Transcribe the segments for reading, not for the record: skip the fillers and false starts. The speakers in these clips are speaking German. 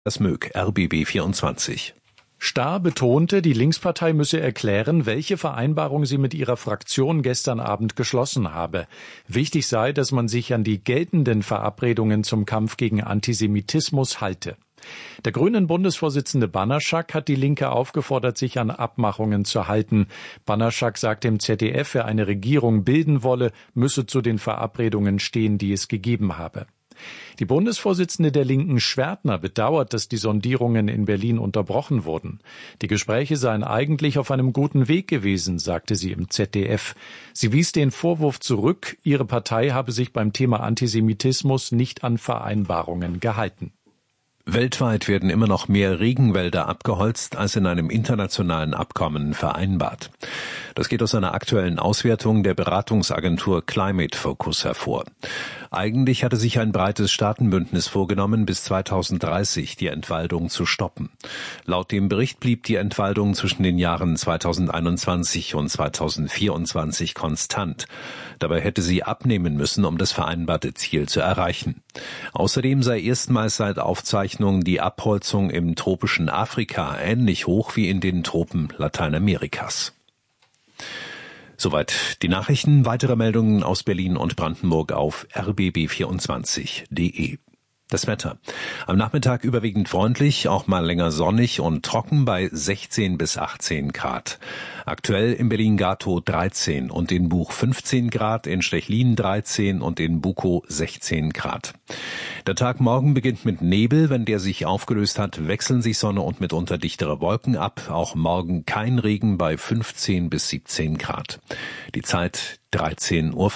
Das mög, RBB 24. Stahr betonte, die Linkspartei müsse erklären, welche Vereinbarung sie mit ihrer Fraktion gestern Abend geschlossen habe. Wichtig sei, dass man sich an die geltenden Verabredungen zum Kampf gegen Antisemitismus halte. Der Grünen-Bundesvorsitzende Banaszak hat die Linke aufgefordert, sich an Abmachungen zu halten. Banaszak sagte im ZDF, wer eine Regierung bilden wolle, müsse zu den Verabredungen stehen, die es gegeben habe. Die Bundesvorsitzende der Linken Schwertner bedauert, dass die Sondierungen in Berlin unterbrochen wurden. Die Gespräche seien eigentlich auf einem guten Weg gewesen, sagte sie im ZDF. Sie wies den Vorwurf zurück, ihre Partei habe sich beim Thema Antisemitismus nicht an Vereinbarungen gehalten. Weltweit werden immer noch mehr Regenwälder abgeholzt, als in einem internationalen Abkommen vereinbart. Das geht aus einer aktuellen Auswertung der Beratungsagentur Climate Focus hervor. Eigentlich hatte sich ein breites Staatenbündnis vorgenommen, bis 2030 die Entwaldung zu stoppen. Laut dem Bericht blieb die Entwaldung zwischen den Jahren 2021 und 2024 konstant. Dabei hätte sie abnehmen müssen, um das vereinbarte Ziel zu erreichen. Außerdem sei erstmals seit Aufzeichnung die Abholzung im tropischen Afrika ähnlich hoch wie in den Tropen Lateinamerikas. Soweit die Nachrichten. Weitere Meldungen aus Berlin und Brandenburg auf rbb24.de. Das Wetter. Am Nachmittag überwiegend freundlich, auch mal länger sonnig und trocken bei 16 bis 18 Grad. Aktuell in Berlin-Gatow 13 und in Buch 15 Grad, in Stechlin 13 und in Bukow 16 Grad. Der Tag morgen beginnt mit Nebel. Wenn der sich aufgelöst hat, wechseln sich Sonne und mitunter dichtere Wolken ab. Auch morgen kein Regen bei 15 bis 17 Grad. Die Zeit 13:05 Uhr.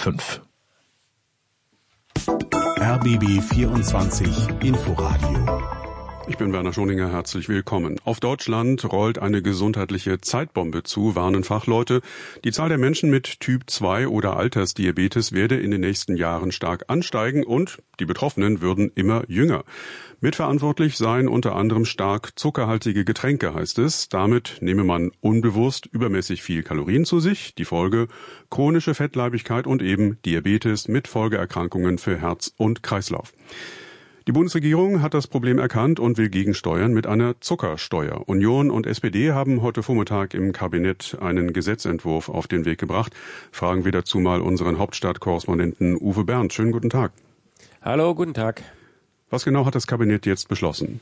RBB 24 Inforadio. Ich bin Werner Schoninger, herzlich willkommen. Auf Deutschland rollt eine gesundheitliche Zeitbombe zu, warnen Fachleute. Die Zahl der Menschen mit Typ 2 oder Altersdiabetes werde in den nächsten Jahren stark ansteigen und die Betroffenen würden immer jünger. Mitverantwortlich seien unter anderem stark zuckerhaltige Getränke, heißt es. Damit nehme man unbewusst übermäßig viel Kalorien zu sich. Die Folge: chronische Fettleibigkeit und eben Diabetes mit Folgeerkrankungen für Herz und Kreislauf. Die Bundesregierung hat das Problem erkannt und will gegensteuern mit einer Zuckersteuer. Union und SPD haben heute Vormittag im Kabinett einen Gesetzentwurf auf den Weg gebracht. Fragen wir dazu mal unseren Hauptstadtkorrespondenten Uwe Bernd. Schönen guten Tag. Hallo, guten Tag. Was genau hat das Kabinett jetzt beschlossen?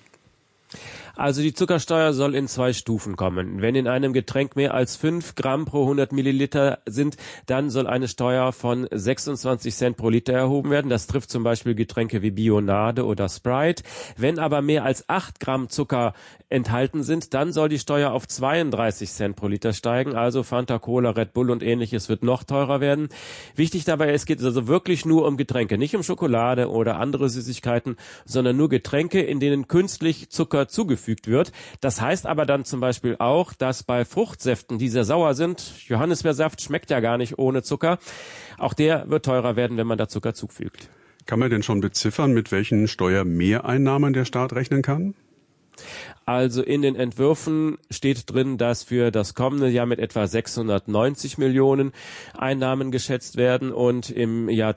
Also die Zuckersteuer soll in 2 Stufen kommen. Wenn in einem Getränk mehr als 5 Gramm pro 100 Milliliter sind, dann soll eine Steuer von 26 Cent pro Liter erhoben werden. Das trifft zum Beispiel Getränke wie Bionade oder Sprite. Wenn aber mehr als 8 Gramm Zucker enthalten sind, dann soll die Steuer auf 32 Cent pro Liter steigen. Also Fanta, Cola, Red Bull und ähnliches wird noch teurer werden. Wichtig dabei, es geht also wirklich nur um Getränke, nicht um Schokolade oder andere Süßigkeiten, sondern nur Getränke, in denen künstlich Zucker zugefügt wird. Das heißt aber dann zum Beispiel auch, dass bei Fruchtsäften, die sehr sauer sind, Johannisbeersaft schmeckt ja gar nicht ohne Zucker, auch der wird teurer werden, wenn man da Zucker zufügt. Kann man denn schon beziffern, mit welchen Steuermehreinnahmen der Staat rechnen kann? Also in den Entwürfen steht drin, dass für das kommende Jahr mit etwa 690 Millionen Einnahmen geschätzt werden und im Jahr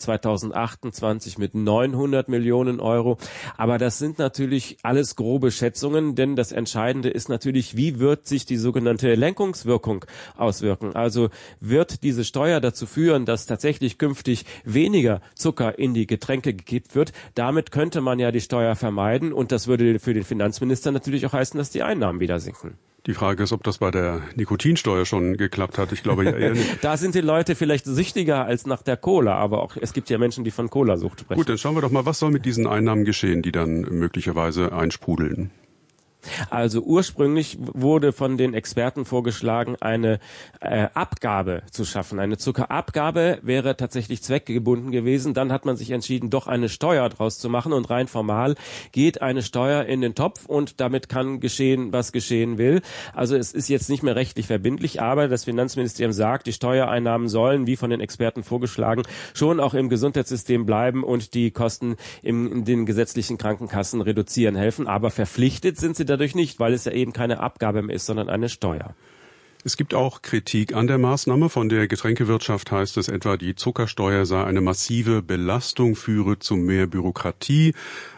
2028 mit 900 Millionen Euro. Aber das sind natürlich alles grobe Schätzungen, denn das Entscheidende ist natürlich, wie wird sich die sogenannte Lenkungswirkung auswirken? Also wird diese Steuer dazu führen, dass tatsächlich künftig weniger Zucker in die Getränke gekippt wird? Damit könnte man ja die Steuer vermeiden und das würde für den Finanzminister natürlich auch heißen, dass die Einnahmen wieder sinken. Die Frage ist, ob das bei der Nikotinsteuer schon geklappt hat. Ich glaube ja eher nicht. Da sind die Leute vielleicht süchtiger als nach der Cola, aber auch es gibt ja Menschen, die von Cola-Sucht sprechen. Gut, dann schauen wir doch mal, was soll mit diesen Einnahmen geschehen, die dann möglicherweise einsprudeln. Also ursprünglich wurde von den Experten vorgeschlagen, eine Abgabe zu schaffen. Eine Zuckerabgabe wäre tatsächlich zweckgebunden gewesen. Dann hat man sich entschieden, doch eine Steuer draus zu machen. Und rein formal geht eine Steuer in den Topf und damit kann geschehen, was geschehen will. Also es ist jetzt nicht mehr rechtlich verbindlich, aber das Finanzministerium sagt, die Steuereinnahmen sollen, wie von den Experten vorgeschlagen, schon auch im Gesundheitssystem bleiben und die Kosten in den gesetzlichen Krankenkassen reduzieren helfen. Aber verpflichtet sind sie dadurch nicht, weil es ja eben keine Abgabe mehr ist, sondern eine Steuer. Es gibt auch Kritik an der Maßnahme. Von der Getränkewirtschaft heißt es etwa, die Zuckersteuer sei eine massive Belastung, führe zu mehr Bürokratie.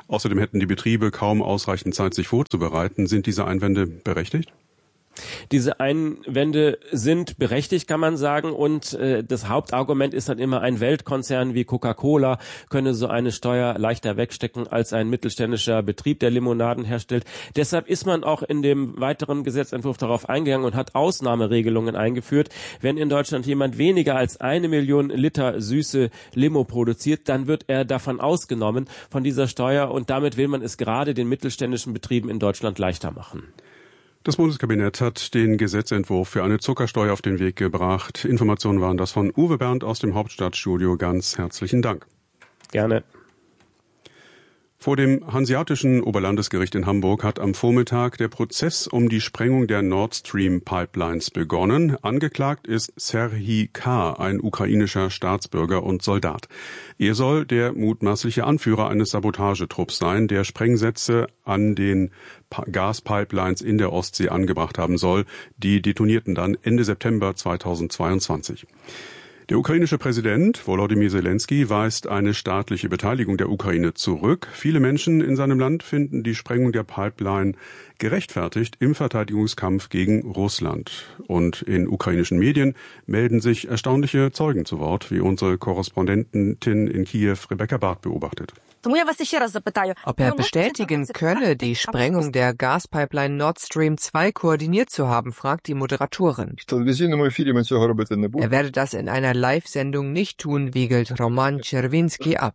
Außerdem hätten die Betriebe kaum ausreichend Zeit, sich vorzubereiten. Sind diese Einwände berechtigt? Diese Einwände sind berechtigt, kann man sagen, und das Hauptargument ist dann immer, ein Weltkonzern wie Coca-Cola könne so eine Steuer leichter wegstecken als ein mittelständischer Betrieb, der Limonaden herstellt. Deshalb ist man auch in dem weiteren Gesetzentwurf darauf eingegangen und hat Ausnahmeregelungen eingeführt. Wenn in Deutschland jemand weniger als 1 Million Liter süße Limo produziert, dann wird er davon ausgenommen, von dieser Steuer, und damit will man es gerade den mittelständischen Betrieben in Deutschland leichter machen. Das Bundeskabinett hat den Gesetzentwurf für eine Zuckersteuer auf den Weg gebracht. Informationen waren das von Uwe Bernd aus dem Hauptstadtstudio. Ganz herzlichen Dank. Gerne. Vor dem Hanseatischen Oberlandesgericht in Hamburg hat am Vormittag der Prozess um die Sprengung der Nord Stream Pipelines begonnen. Angeklagt ist Serhii K., ein ukrainischer Staatsbürger und Soldat. Er soll der mutmaßliche Anführer eines Sabotagetrupps sein, der Sprengsätze an den Gaspipelines in der Ostsee angebracht haben soll. Die detonierten dann Ende September 2022. Der ukrainische Präsident Volodymyr Zelensky weist eine staatliche Beteiligung der Ukraine zurück. Viele Menschen in seinem Land finden die Sprengung der Pipeline gerechtfertigt im Verteidigungskampf gegen Russland. Und in ukrainischen Medien melden sich erstaunliche Zeugen zu Wort, wie unsere Korrespondentin in Kiew Rebecca Barth beobachtet. Ob er bestätigen könne, die Sprengung der Gaspipeline Nord Stream 2 koordiniert zu haben, fragt die Moderatorin. Er werde das in einer Live-Sendung nicht tun, wiegelt Roman Cherwinski ab.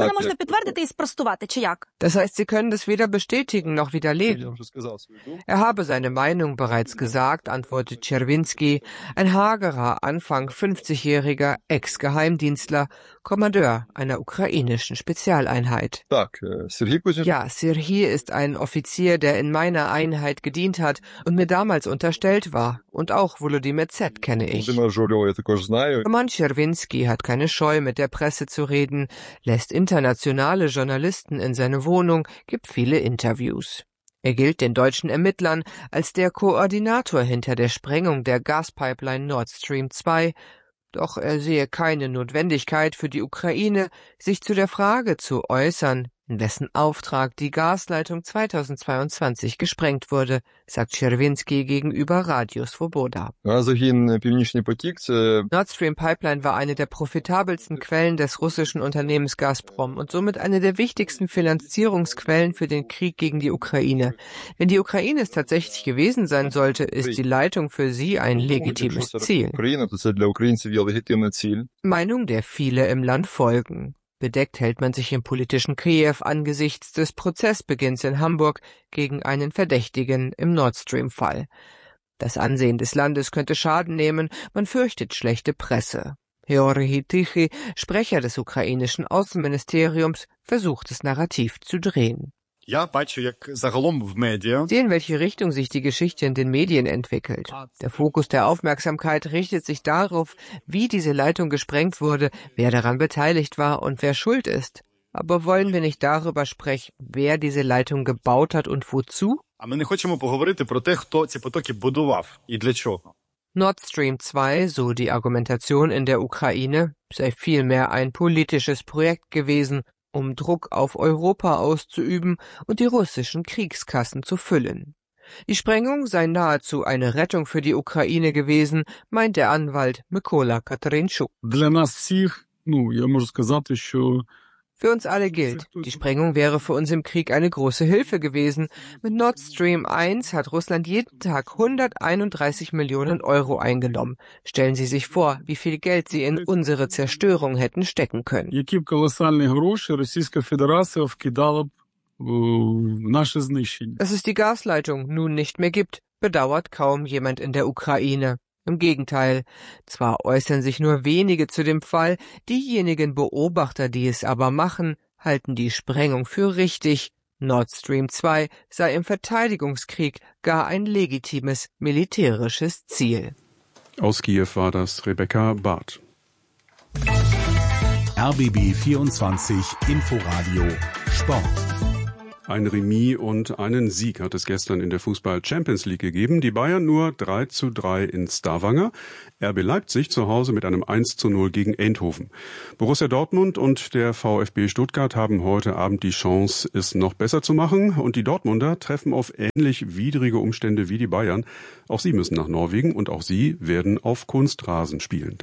Das heißt, Sie können das weder bestätigen noch widerlegen. Er habe seine Meinung bereits gesagt, antwortet Cherwinski, ein hagerer, Anfang 50-jähriger Ex-Geheimdienstler, Kommandeur einer ukrainischen Spezialeinheit. Ja, Serhii ist ein Offizier, der in meiner Einheit gedient hat und mir damals unterstellt war. Und auch Volodymyr Z. kenne ich. Roman Cherwinski hat keine Scheu, mit der Presse zu reden, lässt internationale Journalisten in seine Wohnung, gibt viele Interviews. Er gilt den deutschen Ermittlern als der Koordinator hinter der Sprengung der Gaspipeline Nord Stream 2, doch er sehe keine Notwendigkeit für die Ukraine, sich zu der Frage zu äußern, in wessen Auftrag die Gasleitung 2022 gesprengt wurde, sagt Cherwinski gegenüber Radio Svoboda. Nord Stream Pipeline war eine der profitabelsten Quellen des russischen Unternehmens Gazprom und somit eine der wichtigsten Finanzierungsquellen für den Krieg gegen die Ukraine. Wenn die Ukraine es tatsächlich gewesen sein sollte, ist die Leitung für sie ein legitimes Ziel. Meinung, der viele im Land folgen. Bedeckt hält man sich im politischen Kiew angesichts des Prozessbeginns in Hamburg gegen einen Verdächtigen im Nord Stream-Fall. Das Ansehen des Landes könnte Schaden nehmen, man fürchtet schlechte Presse. Georgi Tichy, Sprecher des ukrainischen Außenministeriums, versucht das Narrativ zu drehen. Sehen, welche Richtung sich die Geschichte in den Medien entwickelt. Der Fokus der Aufmerksamkeit richtet sich darauf, wie diese Leitung gesprengt wurde, wer daran beteiligt war und wer schuld ist. Aber wollen wir nicht darüber sprechen, wer diese Leitung gebaut hat und wozu? Nord Stream 2, so die Argumentation in der Ukraine, sei vielmehr ein politisches Projekt gewesen, um Druck auf Europa auszuüben und die russischen Kriegskassen zu füllen. Die Sprengung sei nahezu eine Rettung für die Ukraine gewesen, meint der Anwalt Mykola Katarynchuk. Für uns alle gilt, die Sprengung wäre für uns im Krieg eine große Hilfe gewesen. Mit Nord Stream 1 hat Russland jeden Tag 131 Millionen Euro eingenommen. Stellen Sie sich vor, wie viel Geld sie in unsere Zerstörung hätten stecken können. Dass es die Gasleitung nun nicht mehr gibt, bedauert kaum jemand in der Ukraine. Im Gegenteil, zwar äußern sich nur wenige zu dem Fall, diejenigen Beobachter, die es aber machen, halten die Sprengung für richtig. Nord Stream 2 sei im Verteidigungskrieg gar ein legitimes militärisches Ziel. Aus Kiew war das Rebecca Barth. RBB 24 Inforadio Sport. Ein Remis und einen Sieg hat es gestern in der Fußball-Champions League gegeben. Die Bayern nur 3:3 in Stavanger. RB Leipzig zu Hause mit einem 1:0 gegen Eindhoven. Borussia Dortmund und der VfB Stuttgart haben heute Abend die Chance, es noch besser zu machen. Und die Dortmunder treffen auf ähnlich widrige Umstände wie die Bayern. Auch sie müssen nach Norwegen und auch sie werden auf Kunstrasen spielen.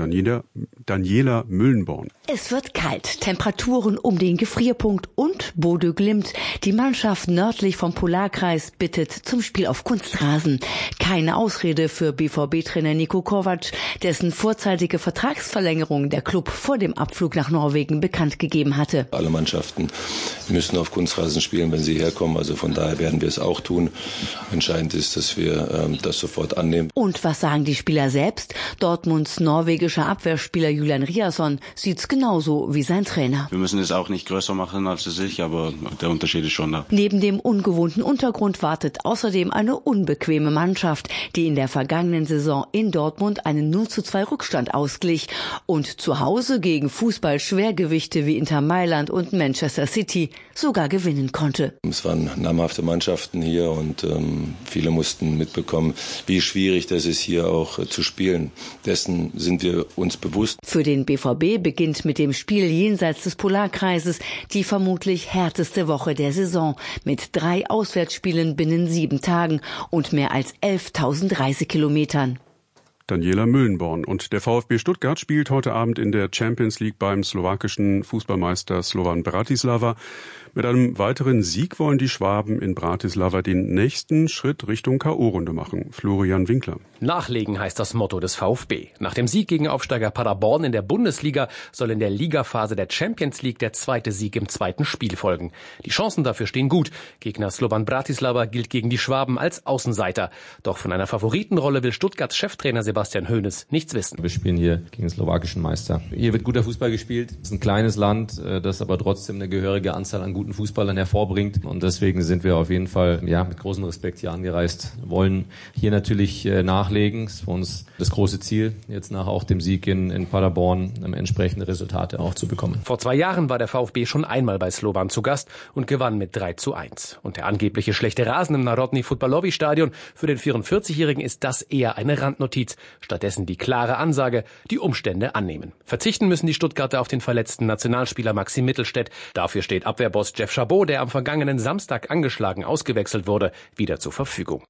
Daniela Müllenborn. Es wird kalt, Temperaturen um den Gefrierpunkt und Bodø Glimt. Die Mannschaft nördlich vom Polarkreis bittet zum Spiel auf Kunstrasen. Keine Ausrede für BVB-Trainer Niko Kovac, dessen vorzeitige Vertragsverlängerung der Klub vor dem Abflug nach Norwegen bekannt gegeben hatte. Alle Mannschaften müssen auf Kunstrasen spielen, wenn sie herkommen. Also von daher werden wir es auch tun. Entscheidend ist, dass wir das sofort annehmen. Und was sagen die Spieler selbst? Dortmunds norwegischer Abwehrspieler Julian Riasson sieht's genauso wie sein Trainer. Wir müssen es auch nicht größer machen als es ist, aber der Unterschied ist schon da. Neben dem ungewohnten Untergrund wartet außerdem eine unbequeme Mannschaft, die in der vergangenen Saison in Dortmund einen 0:2 Rückstand ausglich und zu Hause gegen Fußball-Schwergewichte wie Inter Mailand und Manchester City sogar gewinnen konnte. Es waren namhafte Mannschaften hier und viele mussten mitbekommen, wie schwierig das ist, hier auch zu spielen. Dessen sind wir uns bewusst. Für den BVB beginnt mit dem Spiel jenseits des Polarkreises die vermutlich härteste Woche der Saison mit 3 Auswärtsspielen binnen 7 Tagen und mehr als 11.000 Reisekilometern. Daniela Müllenborn. Und der VfB Stuttgart spielt heute Abend in der Champions League beim slowakischen Fußballmeister Slovan Bratislava. Mit einem weiteren Sieg wollen die Schwaben in Bratislava den nächsten Schritt Richtung K.O.-Runde machen. Florian Winkler. Nachlegen heißt das Motto des VfB. Nach dem Sieg gegen Aufsteiger Paderborn in der Bundesliga soll in der Ligaphase der Champions League der zweite Sieg im zweiten Spiel folgen. Die Chancen dafür stehen gut. Gegner Slovan Bratislava gilt gegen die Schwaben als Außenseiter. Doch von einer Favoritenrolle will Stuttgarts Cheftrainer Sebastian Hoeneß nichts wissen. Wir spielen hier gegen den slowakischen Meister. Hier wird guter Fußball gespielt. Es ist ein kleines Land, das aber trotzdem eine gehörige Anzahl an guten Fußballern hervorbringt. Und deswegen sind wir auf jeden Fall mit großem Respekt hier angereist. Wollen hier natürlich nachlegen. Es ist für uns das große Ziel, jetzt nach auch dem Sieg in Paderborn entsprechende Resultate auch zu bekommen. Vor 2 Jahren war der VfB schon einmal bei Slovan zu Gast und gewann mit 3:1. Und der angebliche schlechte Rasen im Narodni Futbalovi Stadion, für den 44-Jährigen ist das eher eine Randnotiz. Stattdessen die klare Ansage, die Umstände annehmen. Verzichten müssen die Stuttgarter auf den verletzten Nationalspieler Maxim Mittelstädt. Dafür steht Abwehrboss Jeff Chabot, der am vergangenen Samstag angeschlagen ausgewechselt wurde, wieder zur Verfügung.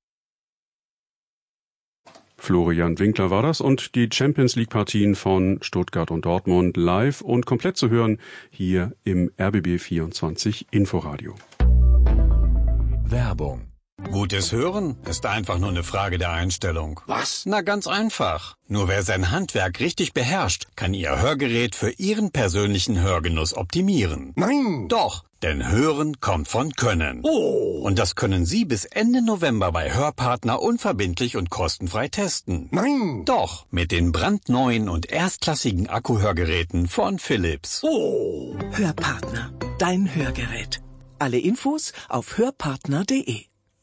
Florian Winkler war das und die Champions-League-Partien von Stuttgart und Dortmund live und komplett zu hören hier im RBB 24 Inforadio. Werbung. Gutes Hören ist einfach nur eine Frage der Einstellung. Was? Na, ganz einfach. Nur wer sein Handwerk richtig beherrscht, kann Ihr Hörgerät für Ihren persönlichen Hörgenuss optimieren. Nein! Doch, denn Hören kommt von Können. Oh! Und das können Sie bis Ende November bei Hörpartner unverbindlich und kostenfrei testen. Nein! Doch, mit den brandneuen und erstklassigen Akkuhörgeräten von Philips. Oh! Hörpartner, dein Hörgerät. Alle Infos auf hörpartner.de.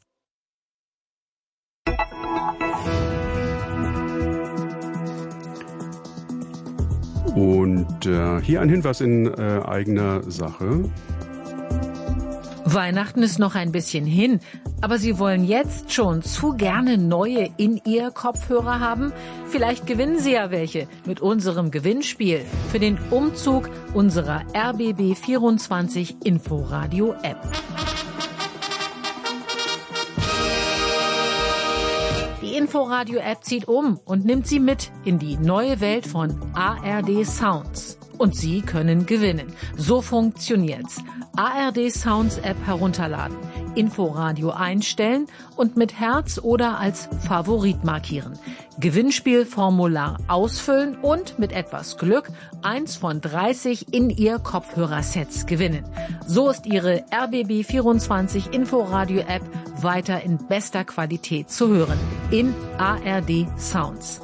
Und hier ein Hinweis in eigener Sache. Weihnachten ist noch ein bisschen hin, aber Sie wollen jetzt schon zu gerne neue In-Ear-Kopfhörer haben? Vielleicht gewinnen Sie ja welche mit unserem Gewinnspiel für den Umzug unserer RBB 24 Inforadio App. Die Inforadio-App zieht um und nimmt Sie mit in die neue Welt von ARD Sounds. Und Sie können gewinnen. So funktioniert's. ARD Sounds App herunterladen, Inforadio einstellen und mit Herz oder als Favorit markieren. Gewinnspielformular ausfüllen und mit etwas Glück 1 von 30 In-Ear-Kopfhörersets gewinnen. So ist Ihre RBB 24 Inforadio-App weiter in bester Qualität zu hören. In ARD Sounds.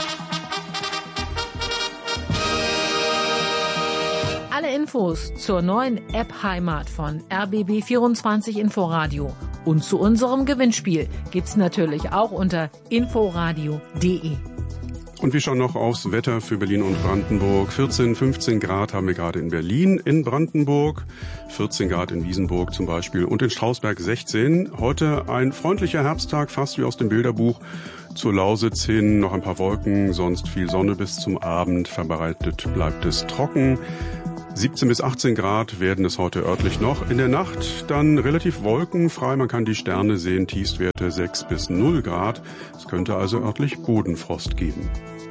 Alle Infos zur neuen App-Heimat von RBB 24 Inforadio und zu unserem Gewinnspiel gibt's natürlich auch unter inforadio.de. Und wir schauen noch aufs Wetter für Berlin und Brandenburg. 14, 15 Grad haben wir gerade in Berlin, in Brandenburg, 14 Grad in Wiesenburg zum Beispiel und in Strausberg 16. Heute ein freundlicher Herbsttag, fast wie aus dem Bilderbuch. Zur Lausitz hin noch ein paar Wolken, sonst viel Sonne bis zum Abend. Verbreitet bleibt es trocken. 17 bis 18 Grad werden es heute örtlich noch. In der Nacht dann relativ wolkenfrei. Man kann die Sterne sehen. Tiefstwerte 6 bis 0 Grad. Es könnte also örtlich Bodenfrost geben.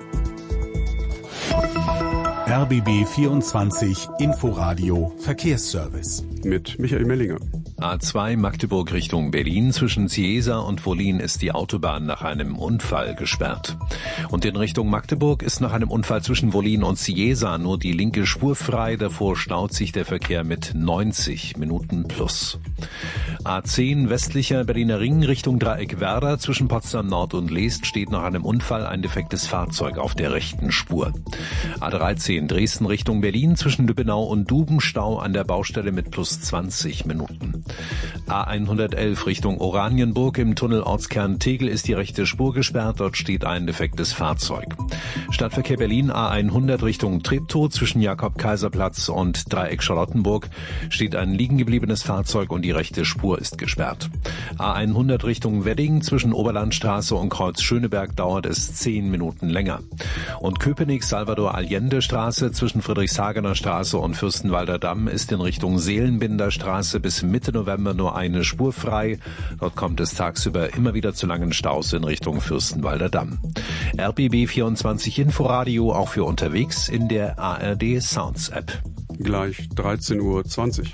RBB 24 Inforadio Verkehrsservice. Mit Michael Mellinger. A2 Magdeburg Richtung Berlin. Zwischen Ciesa und Wollin ist die Autobahn nach einem Unfall gesperrt. Und in Richtung Magdeburg ist nach einem Unfall zwischen Wollin und Ciesa nur die linke Spur frei. Davor staut sich der Verkehr mit 90 Minuten plus. A10 westlicher Berliner Ring Richtung Dreieck Werder. Zwischen Potsdam Nord und Leest steht nach einem Unfall ein defektes Fahrzeug auf der rechten Spur. A13 Dresden Richtung Berlin. Zwischen Lübbenau und Duben Stau an der Baustelle mit plus 20 Minuten. A111 Richtung Oranienburg. Im Tunnel Ortskern Tegel ist die rechte Spur gesperrt. Dort steht ein defektes Fahrzeug. Stadtverkehr Berlin A100 Richtung Treptow. Zwischen Jakob-Kaiser-Platz und Dreieck Charlottenburg steht ein liegen gebliebenes Fahrzeug und die rechte Spur ist gesperrt. A100 Richtung Wedding. Zwischen Oberlandstraße und Kreuz Schöneberg dauert es 10 Minuten länger. Und Köpenick-Salvador-Allende-Straße zwischen Friedrichshagener Straße und Fürstenwalder Damm ist in Richtung Seelenbinder Straße bis Mitte November nur eine Spur frei. Dort kommt es tagsüber immer wieder zu langen Staus in Richtung Fürstenwalder Damm. RBB 24 Inforadio auch für unterwegs in der ARD Sounds App. Gleich 13:20 Uhr.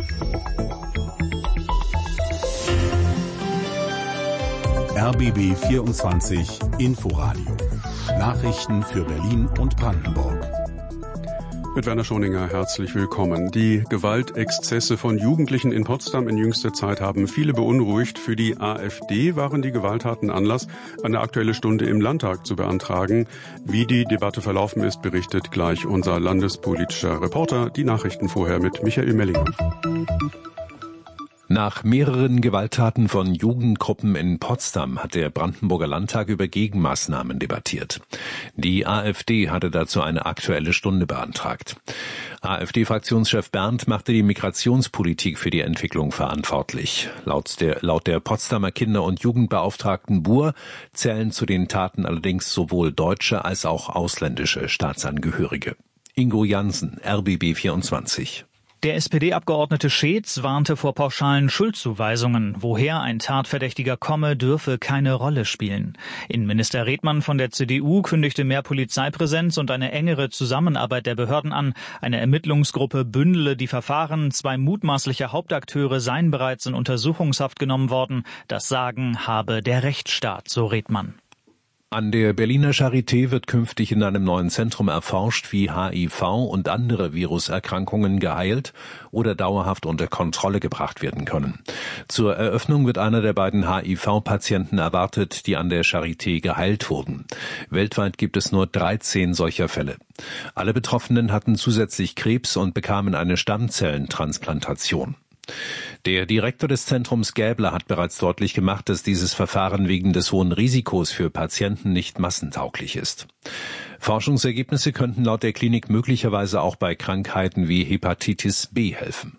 RBB 24 Inforadio. Nachrichten für Berlin und Brandenburg. Mit Werner Schoninger herzlich willkommen. Die Gewaltexzesse von Jugendlichen in Potsdam in jüngster Zeit haben viele beunruhigt. Für die AfD waren die Gewalttaten Anlass, eine Aktuelle Stunde im Landtag zu beantragen. Wie die Debatte verlaufen ist, berichtet gleich unser landespolitischer Reporter. Die Nachrichten vorher mit Michael Mellinger. Nach mehreren Gewalttaten von Jugendgruppen in Potsdam hat der Brandenburger Landtag über Gegenmaßnahmen debattiert. Die AfD hatte dazu eine Aktuelle Stunde beantragt. AfD-Fraktionschef Berndt machte die Migrationspolitik für die Entwicklung verantwortlich. Laut der Potsdamer Kinder- und Jugendbeauftragten Buhr zählen zu den Taten allerdings sowohl deutsche als auch ausländische Staatsangehörige. Ingo Jansen, RBB 24. Der SPD-Abgeordnete Scheetz warnte vor pauschalen Schuldzuweisungen. Woher ein Tatverdächtiger komme, dürfe keine Rolle spielen. Innenminister Redmann von der CDU kündigte mehr Polizeipräsenz und eine engere Zusammenarbeit der Behörden an. Eine Ermittlungsgruppe bündele die Verfahren. 2 mutmaßliche Hauptakteure seien bereits in Untersuchungshaft genommen worden. Das Sagen habe der Rechtsstaat, so Redmann. An der Berliner Charité wird künftig in einem neuen Zentrum erforscht, wie HIV und andere Viruserkrankungen geheilt oder dauerhaft unter Kontrolle gebracht werden können. Zur Eröffnung wird einer der beiden HIV-Patienten erwartet, die an der Charité geheilt wurden. Weltweit gibt es nur 13 solcher Fälle. Alle Betroffenen hatten zusätzlich Krebs und bekamen eine Stammzellentransplantation. Der Direktor des Zentrums Gäbler hat bereits deutlich gemacht, dass dieses Verfahren wegen des hohen Risikos für Patienten nicht massentauglich ist. Forschungsergebnisse könnten laut der Klinik möglicherweise auch bei Krankheiten wie Hepatitis B helfen.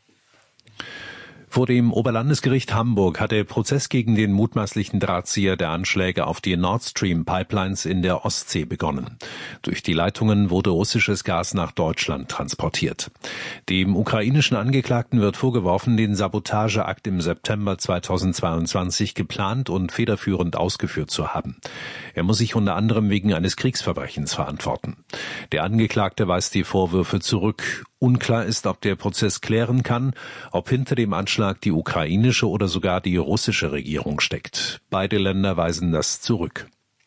Vor dem Oberlandesgericht Hamburg hat der Prozess gegen den mutmaßlichen Drahtzieher der Anschläge auf die Nord Stream Pipelines in der Ostsee begonnen. Durch die Leitungen wurde russisches Gas nach Deutschland transportiert. Dem ukrainischen Angeklagten wird vorgeworfen, den Sabotageakt im September 2022 geplant und federführend ausgeführt zu haben. Er muss sich unter anderem wegen eines Kriegsverbrechens verantworten. Der Angeklagte weist die Vorwürfe zurück. Unklar ist, ob der Prozess klären kann, ob hinter dem Anschlag die ukrainische oder sogar die russische Regierung steckt. Beide Länder weisen das zurück.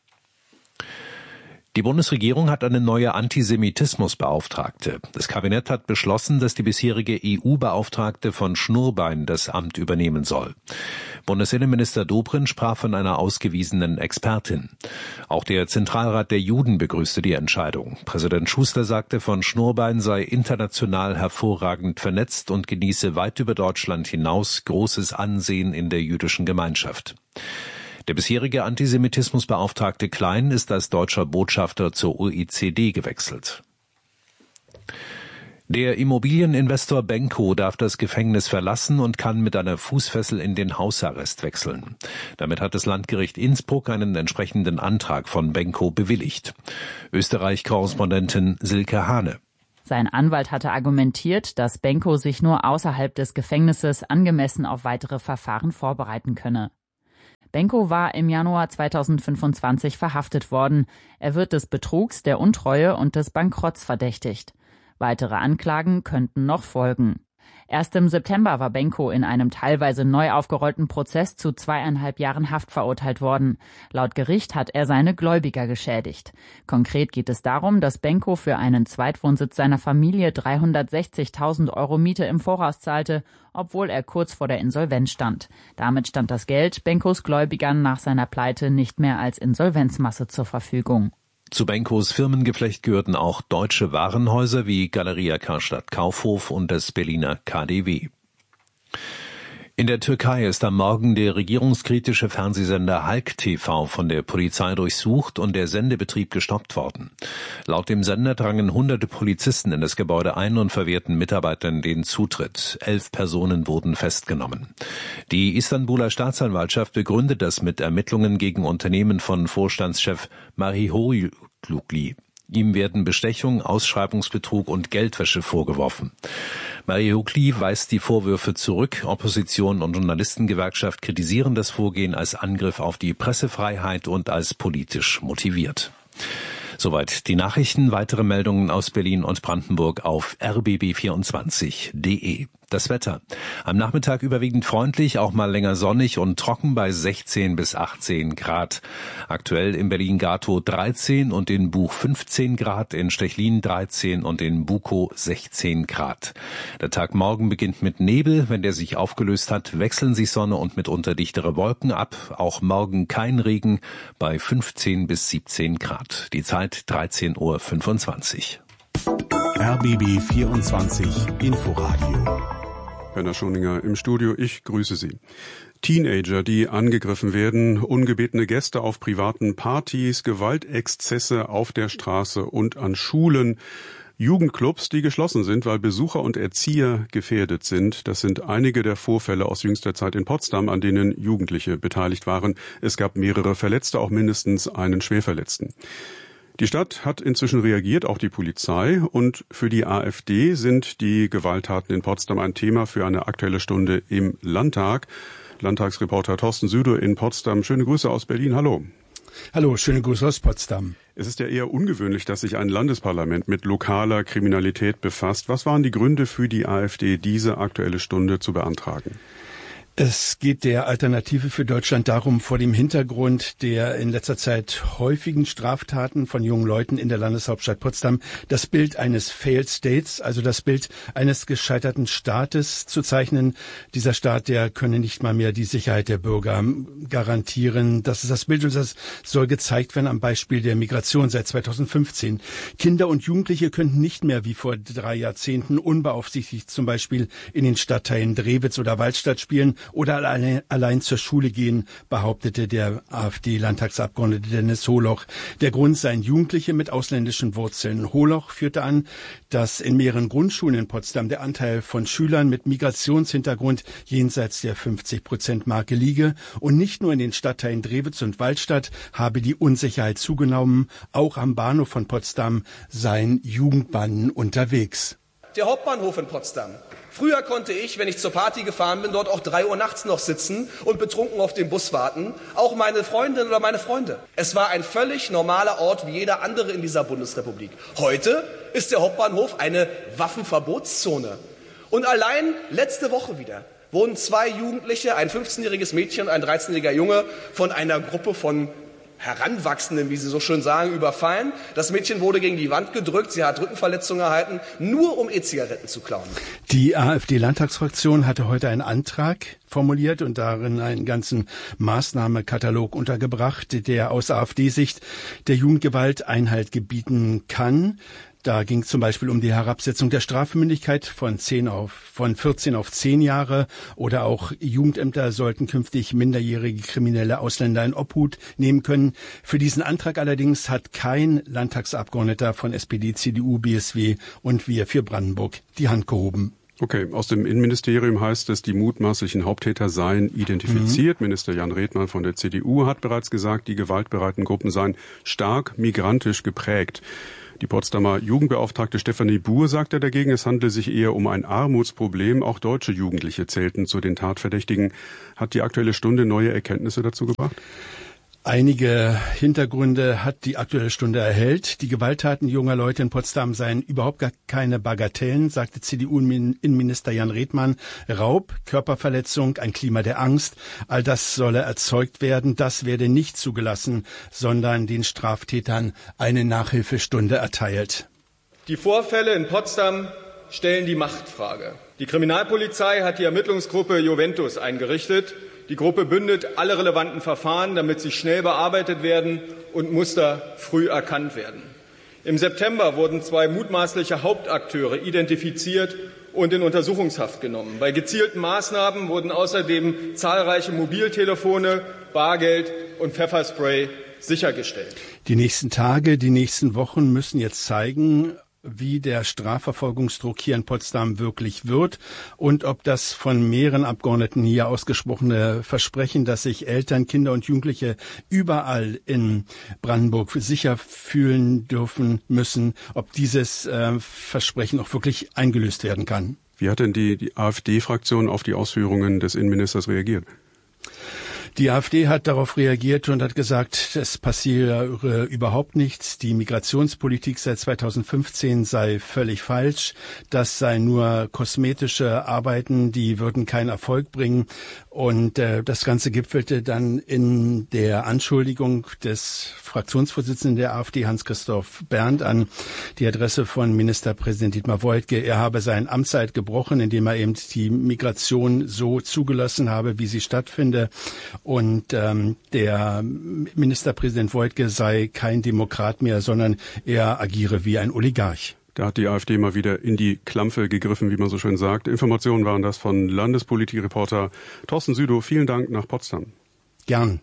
Die Bundesregierung hat eine neue Antisemitismusbeauftragte. Das Kabinett hat beschlossen, dass die bisherige EU-Beauftragte von Schnurbein das Amt übernehmen soll. Bundesinnenminister Dobrindt sprach von einer ausgewiesenen Expertin. Auch der Zentralrat der Juden begrüßte die Entscheidung. Präsident Schuster sagte, von Schnurbein sei international hervorragend vernetzt und genieße weit über Deutschland hinaus großes Ansehen in der jüdischen Gemeinschaft. Der bisherige Antisemitismusbeauftragte Klein ist als deutscher Botschafter zur OECD gewechselt. Der Immobilieninvestor Benko darf das Gefängnis verlassen und kann mit einer Fußfessel in den Hausarrest wechseln. Damit hat das Landgericht Innsbruck einen entsprechenden Antrag von Benko bewilligt. Österreich-Korrespondentin Silke Hane. Sein Anwalt hatte argumentiert, dass Benko sich nur außerhalb des Gefängnisses angemessen auf weitere Verfahren vorbereiten könne. Benko war im Januar 2025 verhaftet worden. Er wird des Betrugs, der Untreue und des Bankrotts verdächtigt. Weitere Anklagen könnten noch folgen. Erst im September war Benko in einem teilweise neu aufgerollten Prozess zu 2,5 Jahren Haft verurteilt worden. Laut Gericht hat er seine Gläubiger geschädigt. Konkret geht es darum, dass Benko für einen Zweitwohnsitz seiner Familie 360.000 Euro Miete im Voraus zahlte, obwohl er kurz vor der Insolvenz stand. Damit stand das Geld Benkos Gläubigern nach seiner Pleite nicht mehr als Insolvenzmasse zur Verfügung. Zu Benkos Firmengeflecht gehörten auch deutsche Warenhäuser wie Galeria Karstadt Kaufhof und das Berliner KaDeWe. In der Türkei ist am Morgen der regierungskritische Fernsehsender Halk TV von der Polizei durchsucht und der Sendebetrieb gestoppt worden. Laut dem Sender drangen hunderte Polizisten in das Gebäude ein und verwehrten Mitarbeitern den Zutritt. 11 Personen wurden festgenommen. Die Istanbuler Staatsanwaltschaft begründet das mit Ermittlungen gegen Unternehmen von Vorstandschef Marihoğlu. Ihm werden Bestechung, Ausschreibungsbetrug und Geldwäsche vorgeworfen. Marihoğlu weist die Vorwürfe zurück. Opposition und Journalistengewerkschaft kritisieren das Vorgehen als Angriff auf die Pressefreiheit und als politisch motiviert. Soweit die Nachrichten. Weitere Meldungen aus Berlin und Brandenburg auf rbb24.de. Das Wetter. Am Nachmittag überwiegend freundlich, auch mal länger sonnig und trocken bei 16 bis 18 Grad. Aktuell in Berlin-Gatow 13 und in Buch 15 Grad, in Stechlin 13 und in Bukow 16 Grad. Der Tag morgen beginnt mit Nebel. Wenn der sich aufgelöst hat, wechseln sich Sonne und mitunter dichtere Wolken ab. Auch morgen kein Regen bei 15 bis 17 Grad. Die Zeit 13:25 Uhr. RBB 24 Inforadio. Werner Schoninger im Studio, ich grüße Sie. Teenager, die angegriffen werden, ungebetene Gäste auf privaten Partys, Gewaltexzesse auf der Straße und an Schulen, Jugendclubs, die geschlossen sind, weil Besucher und Erzieher gefährdet sind. Das sind einige der Vorfälle aus jüngster Zeit in Potsdam, an denen Jugendliche beteiligt waren. Es gab mehrere Verletzte, auch mindestens einen Schwerverletzten. Die Stadt hat inzwischen reagiert, auch die Polizei, und für die AfD sind die Gewalttaten in Potsdam ein Thema für eine Aktuelle Stunde im Landtag. Landtagsreporter Thorsten Süder in Potsdam. Schöne Grüße aus Berlin. Hallo. Hallo, schöne Grüße aus Potsdam. Es ist ja eher ungewöhnlich, dass sich ein Landesparlament mit lokaler Kriminalität befasst. Was waren die Gründe für die AfD, diese Aktuelle Stunde zu beantragen? Es geht der Alternative für Deutschland darum, vor dem Hintergrund der in letzter Zeit häufigen Straftaten von jungen Leuten in der Landeshauptstadt Potsdam das Bild eines Failed States, also das Bild eines gescheiterten Staates zu zeichnen. Dieser Staat, der könne nicht mal mehr die Sicherheit der Bürger garantieren. Das ist das Bild und das soll gezeigt werden am Beispiel der Migration seit 2015. Kinder und Jugendliche könnten nicht mehr wie vor 3 Jahrzehnten unbeaufsichtigt zum Beispiel in den Stadtteilen Drewitz oder Waldstadt spielen oder allein zur Schule gehen, behauptete der AfD-Landtagsabgeordnete Dennis Holoch. Der Grund seien Jugendliche mit ausländischen Wurzeln. Holoch führte an, dass in mehreren Grundschulen in Potsdam der Anteil von Schülern mit Migrationshintergrund jenseits der 50%-Marke liege. Und nicht nur in den Stadtteilen Drewitz und Waldstadt habe die Unsicherheit zugenommen. Auch am Bahnhof von Potsdam seien Jugendbanden unterwegs. Der Hauptbahnhof in Potsdam. Früher konnte ich, wenn ich zur Party gefahren bin, dort auch 3 Uhr nachts noch sitzen und betrunken auf den Bus warten. Auch meine Freundin oder meine Freunde. Es war ein völlig normaler Ort wie jeder andere in dieser Bundesrepublik. Heute ist der Hauptbahnhof eine Waffenverbotszone. Und allein letzte Woche wieder wurden 2 Jugendliche, ein 15-jähriges Mädchen und ein 13-jähriger Junge, von einer Gruppe von Heranwachsenden, wie Sie so schön sagen, überfallen. Das Mädchen wurde gegen die Wand gedrückt, sie hat Rückenverletzungen erhalten, nur um E-Zigaretten zu klauen. Die AfD-Landtagsfraktion hatte heute einen Antrag formuliert und darin einen ganzen Maßnahmekatalog untergebracht, der aus AfD-Sicht der Jugendgewalt Einhalt gebieten kann. Da ging es zum Beispiel um die Herabsetzung der Strafmündigkeit von 14 auf 10 Jahre oder auch Jugendämter sollten künftig minderjährige kriminelle Ausländer in Obhut nehmen können. Für diesen Antrag allerdings hat kein Landtagsabgeordneter von SPD, CDU, BSW und Wir für Brandenburg die Hand gehoben. Okay, aus dem Innenministerium heißt es, die mutmaßlichen Haupttäter seien identifiziert. Minister Jan Redmann von der CDU hat bereits gesagt, die gewaltbereiten Gruppen seien stark migrantisch geprägt. Die Potsdamer Jugendbeauftragte Stefanie Buhr sagte dagegen, es handle sich eher um ein Armutsproblem. Auch deutsche Jugendliche zählten zu den Tatverdächtigen. Hat die Aktuelle Stunde neue Erkenntnisse dazu gebracht? Einige Hintergründe hat die Aktuelle Stunde erhellt. Die Gewalttaten junger Leute in Potsdam seien überhaupt gar keine Bagatellen, sagte CDU-Innenminister Jan Redmann. Raub, Körperverletzung, ein Klima der Angst, all das solle erzeugt werden. Das werde nicht zugelassen, sondern den Straftätern eine Nachhilfestunde erteilt. Die Vorfälle in Potsdam stellen die Machtfrage. Die Kriminalpolizei hat die Ermittlungsgruppe Juventus eingerichtet. Die Gruppe bündet alle relevanten Verfahren, damit sie schnell bearbeitet werden und Muster früh erkannt werden. Im September wurden 2 mutmaßliche Hauptakteure identifiziert und in Untersuchungshaft genommen. Bei gezielten Maßnahmen wurden außerdem zahlreiche Mobiltelefone, Bargeld und Pfefferspray sichergestellt. Die nächsten Tage, die nächsten Wochen müssen jetzt zeigen, wie der Strafverfolgungsdruck hier in Potsdam wirklich wird und ob das von mehreren Abgeordneten hier ausgesprochene Versprechen, dass sich Eltern, Kinder und Jugendliche überall in Brandenburg sicher fühlen dürfen müssen, ob dieses Versprechen auch wirklich eingelöst werden kann. Wie hat denn die AfD-Fraktion auf die Ausführungen des Innenministers reagiert? Die AfD hat darauf reagiert und hat gesagt, es passiere überhaupt nichts. Die Migrationspolitik seit 2015 sei völlig falsch. Das seien nur kosmetische Arbeiten, die würden keinen Erfolg bringen. Und das Ganze gipfelte dann in der Anschuldigung des Fraktionsvorsitzenden der AfD, Hans-Christoph Berndt, an die Adresse von Ministerpräsident Dietmar Woidke. Er habe seine Amtszeit gebrochen, indem er eben die Migration so zugelassen habe, wie sie stattfinde. Und der Ministerpräsident Woidke sei kein Demokrat mehr, sondern er agiere wie ein Oligarch. Da hat die AfD mal wieder in die Klampfe gegriffen, wie man so schön sagt. Informationen waren das von Landespolitikreporter Thorsten Südow. Vielen Dank nach Potsdam. Gern.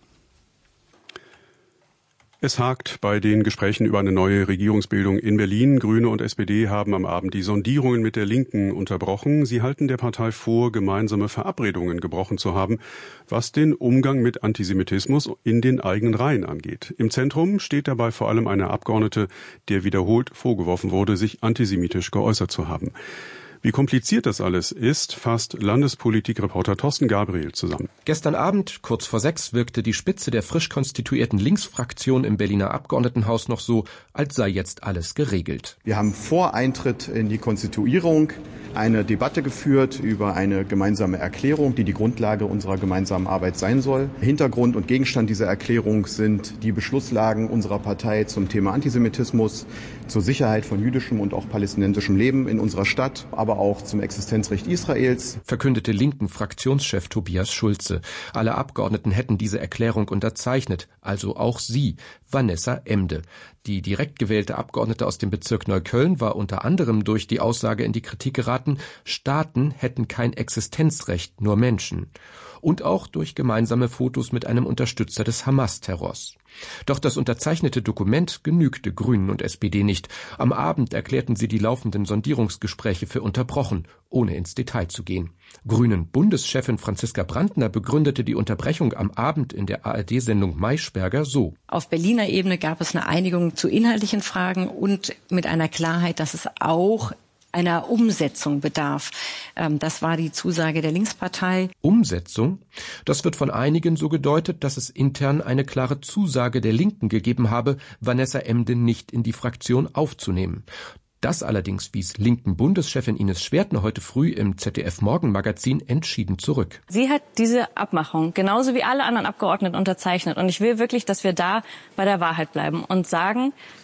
Es hakt bei den Gesprächen über eine neue Regierungsbildung in Berlin. Grüne und SPD haben am Abend die Sondierungen mit der Linken unterbrochen. Sie halten der Partei vor, gemeinsame Verabredungen gebrochen zu haben, was den Umgang mit Antisemitismus in den eigenen Reihen angeht. Im Zentrum steht dabei vor allem eine Abgeordnete, der wiederholt vorgeworfen wurde, sich antisemitisch geäußert zu haben. Wie kompliziert das alles ist, fasst Landespolitikreporter Thorsten Gabriel zusammen. Gestern Abend, kurz vor 6, wirkte die Spitze der frisch konstituierten Linksfraktion im Berliner Abgeordnetenhaus noch so, als sei jetzt alles geregelt. Wir haben vor Eintritt in die Konstituierung eine Debatte geführt über eine gemeinsame Erklärung, die die Grundlage unserer gemeinsamen Arbeit sein soll. Hintergrund und Gegenstand dieser Erklärung sind die Beschlusslagen unserer Partei zum Thema Antisemitismus, zur Sicherheit von jüdischem und auch palästinensischem Leben in unserer Stadt, aber auch zum Existenzrecht Israels, verkündete linken Fraktionschef Tobias Schulze. Alle Abgeordneten hätten diese Erklärung unterzeichnet, also auch sie, Vanessa Emde. Die direkt gewählte Abgeordnete aus dem Bezirk Neukölln war unter anderem durch die Aussage in die Kritik geraten, Staaten hätten kein Existenzrecht, nur Menschen. Und auch durch gemeinsame Fotos mit einem Unterstützer des Hamas-Terrors. Doch das unterzeichnete Dokument genügte Grünen und SPD nicht. Am Abend erklärten sie die laufenden Sondierungsgespräche für unterbrochen, ohne ins Detail zu gehen. Grünen-Bundeschefin Franziska Brandner begründete die Unterbrechung am Abend in der ARD-Sendung Maischberger so. Auf Berliner Ebene gab es eine Einigung zu inhaltlichen Fragen und mit einer Klarheit, dass es auch einer Umsetzung bedarf. Das war die Zusage der Linkspartei. Umsetzung? Das wird von einigen so gedeutet, dass es intern eine klare Zusage der Linken gegeben habe, Vanessa Emde nicht in die Fraktion aufzunehmen. Das allerdings wies linken Bundeschefin Ines Schwertner heute früh im ZDF-Morgenmagazin entschieden zurück. Sie hat diese Abmachung genauso wie alle anderen Abgeordneten unterzeichnet. Und ich will wirklich, dass wir da bei der Wahrheit bleiben und sagen,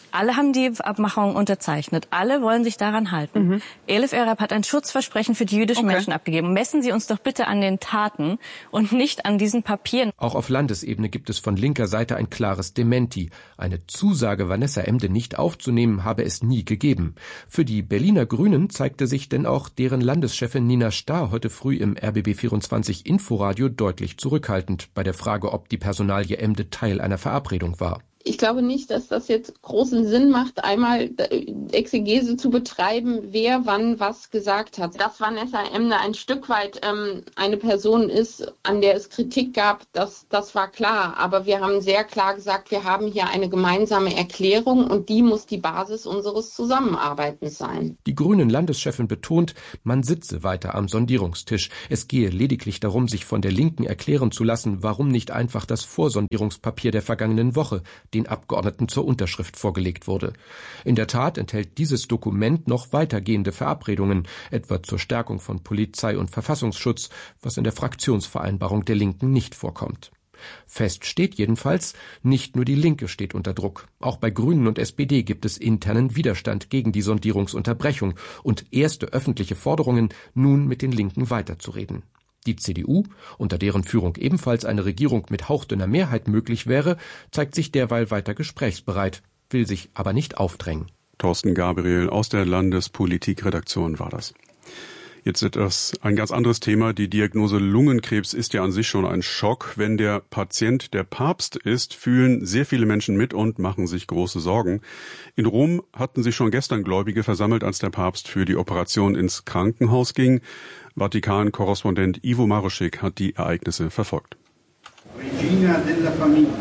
Alle haben die Abmachung unterzeichnet. Alle wollen sich daran halten. Elif Erab hat ein Schutzversprechen für die jüdischen Menschen abgegeben. Messen Sie uns doch bitte an den Taten und nicht an diesen Papieren. Auch auf Landesebene gibt es von linker Seite ein klares Dementi. Eine Zusage, Vanessa Emde nicht aufzunehmen, habe es nie gegeben. Für die Berliner Grünen zeigte sich denn auch deren Landeschefin Nina Starr heute früh im RBB24 Inforadio deutlich zurückhaltend bei der Frage, ob die Personalie Emde Teil einer Verabredung war. Ich glaube nicht, dass das jetzt großen Sinn macht, einmal Exegese zu betreiben, wer wann was gesagt hat. Dass Vanessa Emde ein Stück weit eine Person ist, an der es Kritik gab, das war klar. Aber wir haben sehr klar gesagt, wir haben hier eine gemeinsame Erklärung und die muss die Basis unseres Zusammenarbeitens sein. Die grünen Landeschefin betont, man sitze weiter am Sondierungstisch. Es gehe lediglich darum, sich von der Linken erklären zu lassen, warum nicht einfach das Vorsondierungspapier der vergangenen Woche den Abgeordneten zur Unterschrift vorgelegt wurde. In der Tat enthält dieses Dokument noch weitergehende Verabredungen, etwa zur Stärkung von Polizei und Verfassungsschutz, was in der Fraktionsvereinbarung der Linken nicht vorkommt. Fest steht jedenfalls, nicht nur die Linke steht unter Druck. Auch bei Grünen und SPD gibt es internen Widerstand gegen die Sondierungsunterbrechung und erste öffentliche Forderungen, nun mit den Linken weiterzureden. Die CDU, unter deren Führung ebenfalls eine Regierung mit hauchdünner Mehrheit möglich wäre, zeigt sich derweil weiter gesprächsbereit, will sich aber nicht aufdrängen. Thorsten Gabriel aus der Landespolitikredaktion war das. Jetzt etwas ein ganz anderes Thema. Die Diagnose Lungenkrebs ist ja an sich schon ein Schock. Wenn der Patient der Papst ist, fühlen sehr viele Menschen mit und machen sich große Sorgen. In Rom hatten sich schon gestern Gläubige versammelt, als der Papst für die Operation ins Krankenhaus ging. Vatikan-Korrespondent Ivo Maruschik hat die Ereignisse verfolgt. Regina della Famiglia,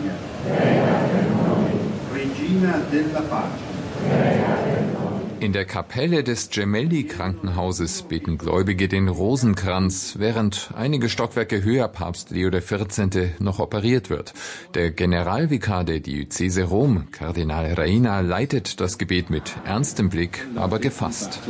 Regina della Pace. In der Kapelle des Gemelli-Krankenhauses beten Gläubige den Rosenkranz, während einige Stockwerke höher Papst Leo XIV. Noch operiert wird. Der Generalvikar der Diözese Rom, Kardinal Reina, leitet das Gebet mit ernstem Blick, aber gefasst.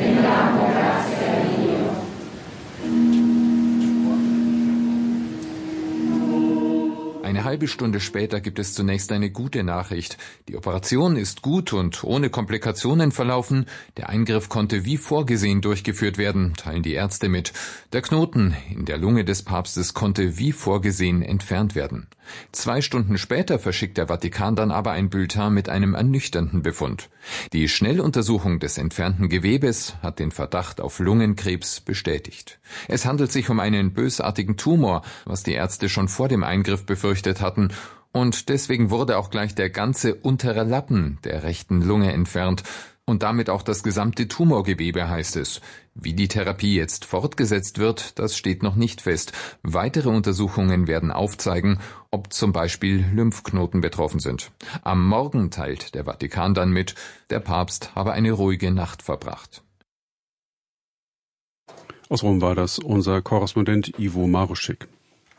Eine halbe Stunde später gibt es zunächst eine gute Nachricht. Die Operation ist gut und ohne Komplikationen verlaufen. Der Eingriff konnte wie vorgesehen durchgeführt werden, teilen die Ärzte mit. Der Knoten in der Lunge des Papstes konnte wie vorgesehen entfernt werden. 2 Stunden später verschickt der Vatikan dann aber ein Bulletin mit einem ernüchternden Befund. Die Schnelluntersuchung des entfernten Gewebes hat den Verdacht auf Lungenkrebs bestätigt. Es handelt sich um einen bösartigen Tumor, was die Ärzte schon vor dem Eingriff befürchtet hatten. Und deswegen wurde auch gleich der ganze untere Lappen der rechten Lunge entfernt. Und damit auch das gesamte Tumorgewebe, heißt es. Wie die Therapie jetzt fortgesetzt wird, das steht noch nicht fest. Weitere Untersuchungen werden aufzeigen, ob zum Beispiel Lymphknoten betroffen sind. Am Morgen teilt der Vatikan dann mit, der Papst habe eine ruhige Nacht verbracht. Aus Rom war das unser Korrespondent Ivo Maruschik.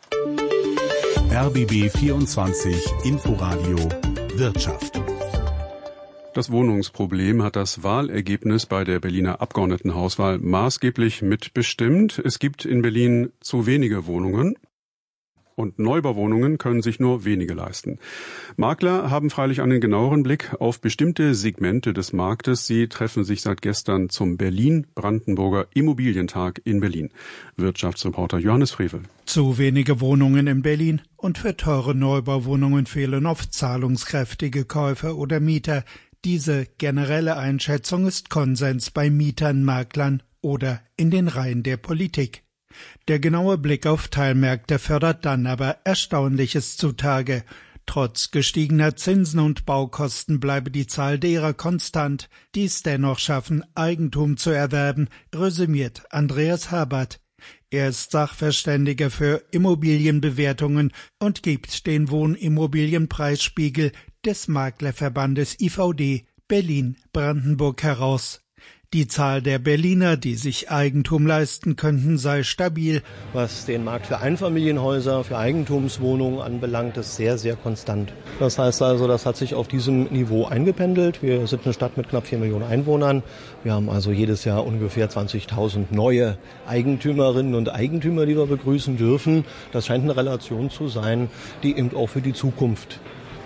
RBB 24 Inforadio Wirtschaft. Das Wohnungsproblem hat das Wahlergebnis bei der Berliner Abgeordnetenhauswahl maßgeblich mitbestimmt. Es gibt in Berlin zu wenige Wohnungen und Neubauwohnungen können sich nur wenige leisten. Makler haben freilich einen genaueren Blick auf bestimmte Segmente des Marktes. Sie treffen sich seit gestern zum Berlin-Brandenburger Immobilientag in Berlin. Wirtschaftsreporter Johannes Frevel. Zu wenige Wohnungen in Berlin und für teure Neubauwohnungen fehlen oft zahlungskräftige Käufer oder Mieter. Diese generelle Einschätzung ist Konsens bei Mietern, Maklern oder in den Reihen der Politik. Der genaue Blick auf Teilmärkte fördert dann aber Erstaunliches zutage. Trotz gestiegener Zinsen und Baukosten bleibe die Zahl derer konstant, die es dennoch schaffen, Eigentum zu erwerben, resümiert Andreas Habert. Er ist Sachverständiger für Immobilienbewertungen und gibt den Wohnimmobilienpreisspiegel des Maklerverbandes IVD Berlin-Brandenburg heraus. Die Zahl der Berliner, die sich Eigentum leisten könnten, sei stabil. Was den Markt für Einfamilienhäuser, für Eigentumswohnungen anbelangt, ist sehr, sehr konstant. Das heißt also, das hat sich auf diesem Niveau eingependelt. Wir sind eine Stadt mit knapp 4 Millionen Einwohnern. Wir haben also jedes Jahr ungefähr 20.000 neue Eigentümerinnen und Eigentümer, die wir begrüßen dürfen. Das scheint eine Relation zu sein, die eben auch für die Zukunft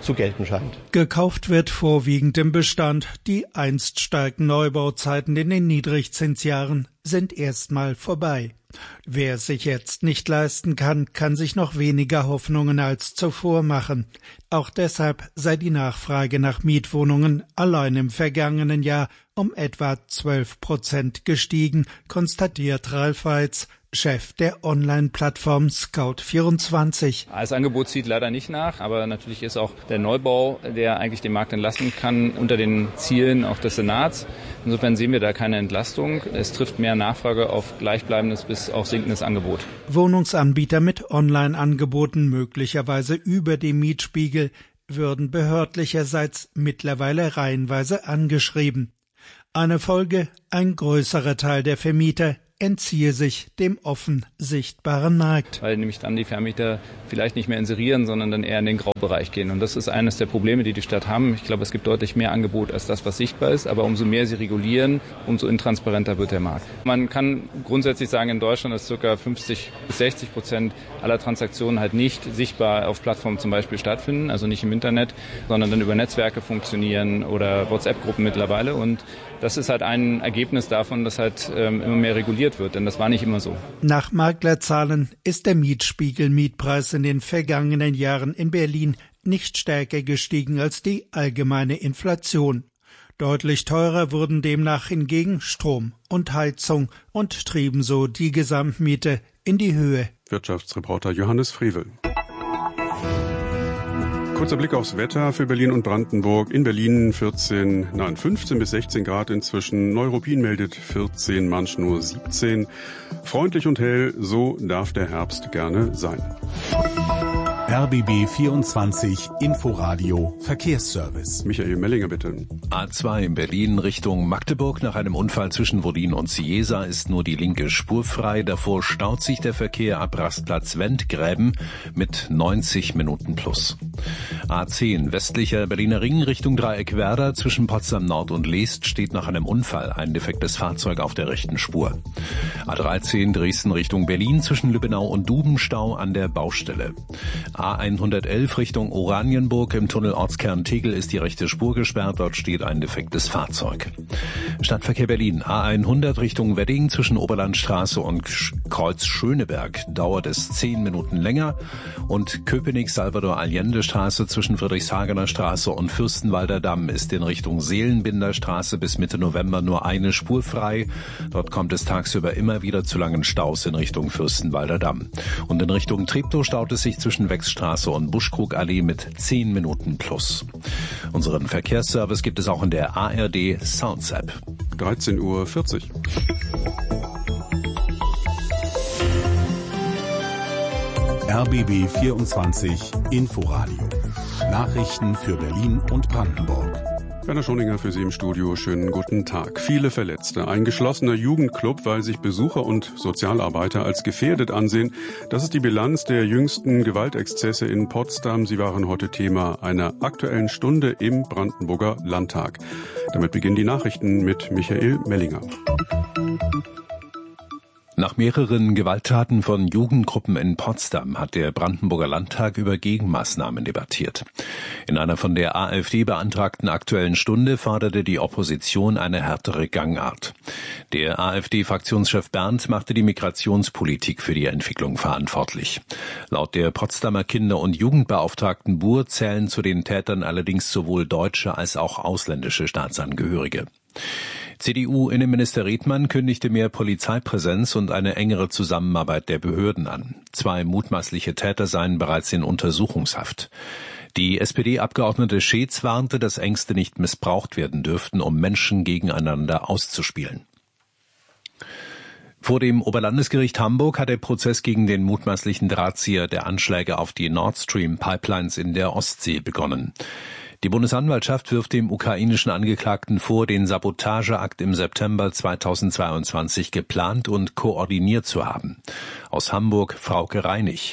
zu gelten scheint. Gekauft wird vorwiegend im Bestand. Die einst starken Neubauzeiten in den Niedrigzinsjahren sind erstmal vorbei. Wer es sich jetzt nicht leisten kann, kann sich noch weniger Hoffnungen als zuvor machen. Auch deshalb sei die Nachfrage nach Mietwohnungen allein im vergangenen Jahr um etwa 12% gestiegen, konstatiert Ralf Weitz, Chef der Online-Plattform Scout24. Das Angebot zieht leider nicht nach, aber natürlich ist auch der Neubau, der eigentlich den Markt entlasten kann, unter den Zielen auch des Senats. Insofern sehen wir da keine Entlastung. Es trifft mehr Nachfrage auf gleichbleibendes bis auch sinkendes Angebot. Wohnungsanbieter mit Online-Angeboten möglicherweise über dem Mietspiegel würden behördlicherseits mittlerweile reihenweise angeschrieben. Eine Folge: ein größerer Teil der Vermieter entziehe sich dem offen sichtbaren Markt. Weil nämlich dann die Vermieter vielleicht nicht mehr inserieren, sondern dann eher in den Graubereich gehen. Und das ist eines der Probleme, die die Stadt haben. Ich glaube, es gibt deutlich mehr Angebot als das, was sichtbar ist. Aber umso mehr sie regulieren, umso intransparenter wird der Markt. Man kann grundsätzlich sagen, in Deutschland ist ca. 50-60% aller Transaktionen halt nicht sichtbar auf Plattformen zum Beispiel stattfinden, also nicht im Internet, sondern dann über Netzwerke funktionieren oder WhatsApp-Gruppen mittlerweile. Und das ist halt ein Ergebnis davon, dass halt immer mehr reguliert wird, denn das war nicht immer so. Nach Maklerzahlen ist der Mietspiegel-Mietpreis in den vergangenen Jahren in Berlin nicht stärker gestiegen als die allgemeine Inflation. Deutlich teurer wurden demnach hingegen Strom und Heizung und trieben so die Gesamtmiete in die Höhe. Wirtschaftsreporter Johannes Frevel. Kurzer Blick aufs Wetter für Berlin und Brandenburg. In Berlin 15 bis 16 Grad inzwischen. Neuruppin meldet 14, manch nur 17. Freundlich und hell, so darf der Herbst gerne sein. RBB 24 Inforadio Verkehrsservice. Michael Mellinger, bitte. A2 in Berlin Richtung Magdeburg. Nach einem Unfall zwischen Wollin und Ciesa ist nur die linke Spur frei. Davor staut sich der Verkehr ab Rastplatz Wendgräben mit 90 Minuten plus. A10 westlicher Berliner Ring Richtung Dreieck Werder. Zwischen Potsdam Nord und Leest steht nach einem Unfall ein defektes Fahrzeug auf der rechten Spur. A13 Dresden Richtung Berlin zwischen Lübbenau und Dubenstau an der Baustelle. A111 Richtung Oranienburg im Tunnel Ortskern Tegel ist die rechte Spur gesperrt, dort steht ein defektes Fahrzeug. Stadtverkehr Berlin, A100 Richtung Wedding zwischen Oberlandstraße und Kreuz Schöneberg dauert es 10 Minuten länger und Köpenick-Salvador-Allende-Straße zwischen Friedrichshagener Straße und Fürstenwalder Damm ist in Richtung Seelenbinder Straße bis Mitte November nur eine Spur frei. Dort kommt es tagsüber immer wieder zu langen Staus in Richtung Fürstenwalder Damm. Und in Richtung Treptow staut es sich zwischen Wechsstraße und Buschkrugallee mit 10 Minuten plus. Unseren Verkehrsservice gibt es auch in der ARD Sounds App. 13:40 Uhr. RBB 24 Inforadio. Nachrichten für Berlin und Brandenburg. Werner Schoninger für Sie im Studio. Schönen guten Tag. Viele Verletzte. Ein geschlossener Jugendclub, weil sich Besucher und Sozialarbeiter als gefährdet ansehen. Das ist die Bilanz der jüngsten Gewaltexzesse in Potsdam. Sie waren heute Thema einer Aktuellen Stunde im Brandenburger Landtag. Damit beginnen die Nachrichten mit Michael Mellinger. Nach mehreren Gewalttaten von Jugendgruppen in Potsdam hat der Brandenburger Landtag über Gegenmaßnahmen debattiert. In einer von der AfD beantragten Aktuellen Stunde forderte die Opposition eine härtere Gangart. Der AfD-Fraktionschef Berndt machte die Migrationspolitik für die Entwicklung verantwortlich. Laut der Potsdamer Kinder- und Jugendbeauftragten Buhr zählen zu den Tätern allerdings sowohl deutsche als auch ausländische Staatsangehörige. CDU-Innenminister Redmann kündigte mehr Polizeipräsenz und eine engere Zusammenarbeit der Behörden an. 2 mutmaßliche Täter seien bereits in Untersuchungshaft. Die SPD-Abgeordnete Scheetz warnte, dass Ängste nicht missbraucht werden dürften, um Menschen gegeneinander auszuspielen. Vor dem Oberlandesgericht Hamburg hat der Prozess gegen den mutmaßlichen Drahtzieher der Anschläge auf die Nord Stream Pipelines in der Ostsee begonnen. Die Bundesanwaltschaft wirft dem ukrainischen Angeklagten vor, den Sabotageakt im September 2022 geplant und koordiniert zu haben. Aus Hamburg Frauke Reinig.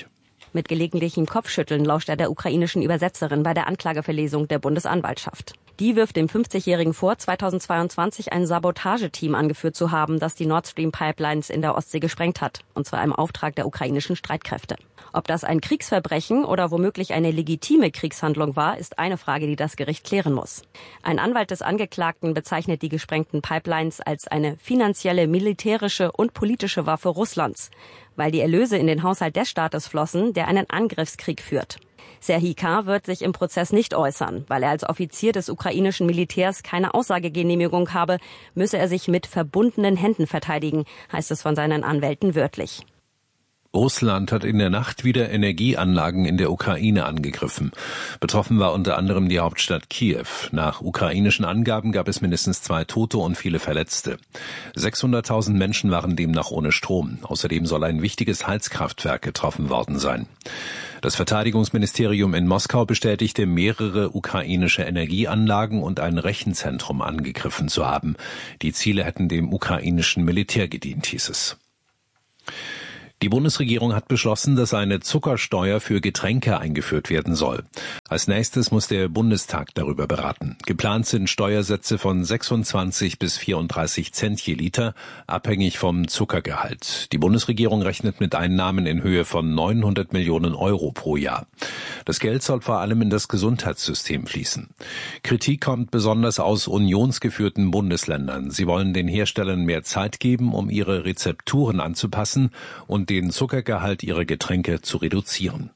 Mit gelegentlichem Kopfschütteln lauscht er der ukrainischen Übersetzerin bei der Anklageverlesung der Bundesanwaltschaft. Die wirft dem 50-Jährigen vor, 2022 ein Sabotageteam angeführt zu haben, das die Nord Stream Pipelines in der Ostsee gesprengt hat, und zwar im Auftrag der ukrainischen Streitkräfte. Ob das ein Kriegsverbrechen oder womöglich eine legitime Kriegshandlung war, ist eine Frage, die das Gericht klären muss. Ein Anwalt des Angeklagten bezeichnet die gesprengten Pipelines als eine finanzielle, militärische und politische Waffe Russlands, weil die Erlöse in den Haushalt des Staates flossen, der einen Angriffskrieg führt. Serhij K. wird sich im Prozess nicht äußern. Weil er als Offizier des ukrainischen Militärs keine Aussagegenehmigung habe, müsse er sich mit verbundenen Händen verteidigen, heißt es von seinen Anwälten wörtlich. Russland hat in der Nacht wieder Energieanlagen in der Ukraine angegriffen. Betroffen war unter anderem die Hauptstadt Kiew. Nach ukrainischen Angaben gab es mindestens 2 Tote und viele Verletzte. 600.000 Menschen waren demnach ohne Strom. Außerdem soll ein wichtiges Heizkraftwerk getroffen worden sein. Das Verteidigungsministerium in Moskau bestätigte, mehrere ukrainische Energieanlagen und ein Rechenzentrum angegriffen zu haben. Die Ziele hätten dem ukrainischen Militär gedient, hieß es. Die Bundesregierung hat beschlossen, dass eine Zuckersteuer für Getränke eingeführt werden soll. Als nächstes muss der Bundestag darüber beraten. Geplant sind Steuersätze von 26 bis 34 Cent je Liter, abhängig vom Zuckergehalt. Die Bundesregierung rechnet mit Einnahmen in Höhe von 900 Millionen Euro pro Jahr. Das Geld soll vor allem in das Gesundheitssystem fließen. Kritik kommt besonders aus unionsgeführten Bundesländern. Sie wollen den Herstellern mehr Zeit geben, um ihre Rezepturen anzupassen und den Zuckergehalt ihrer Getränke zu reduzieren.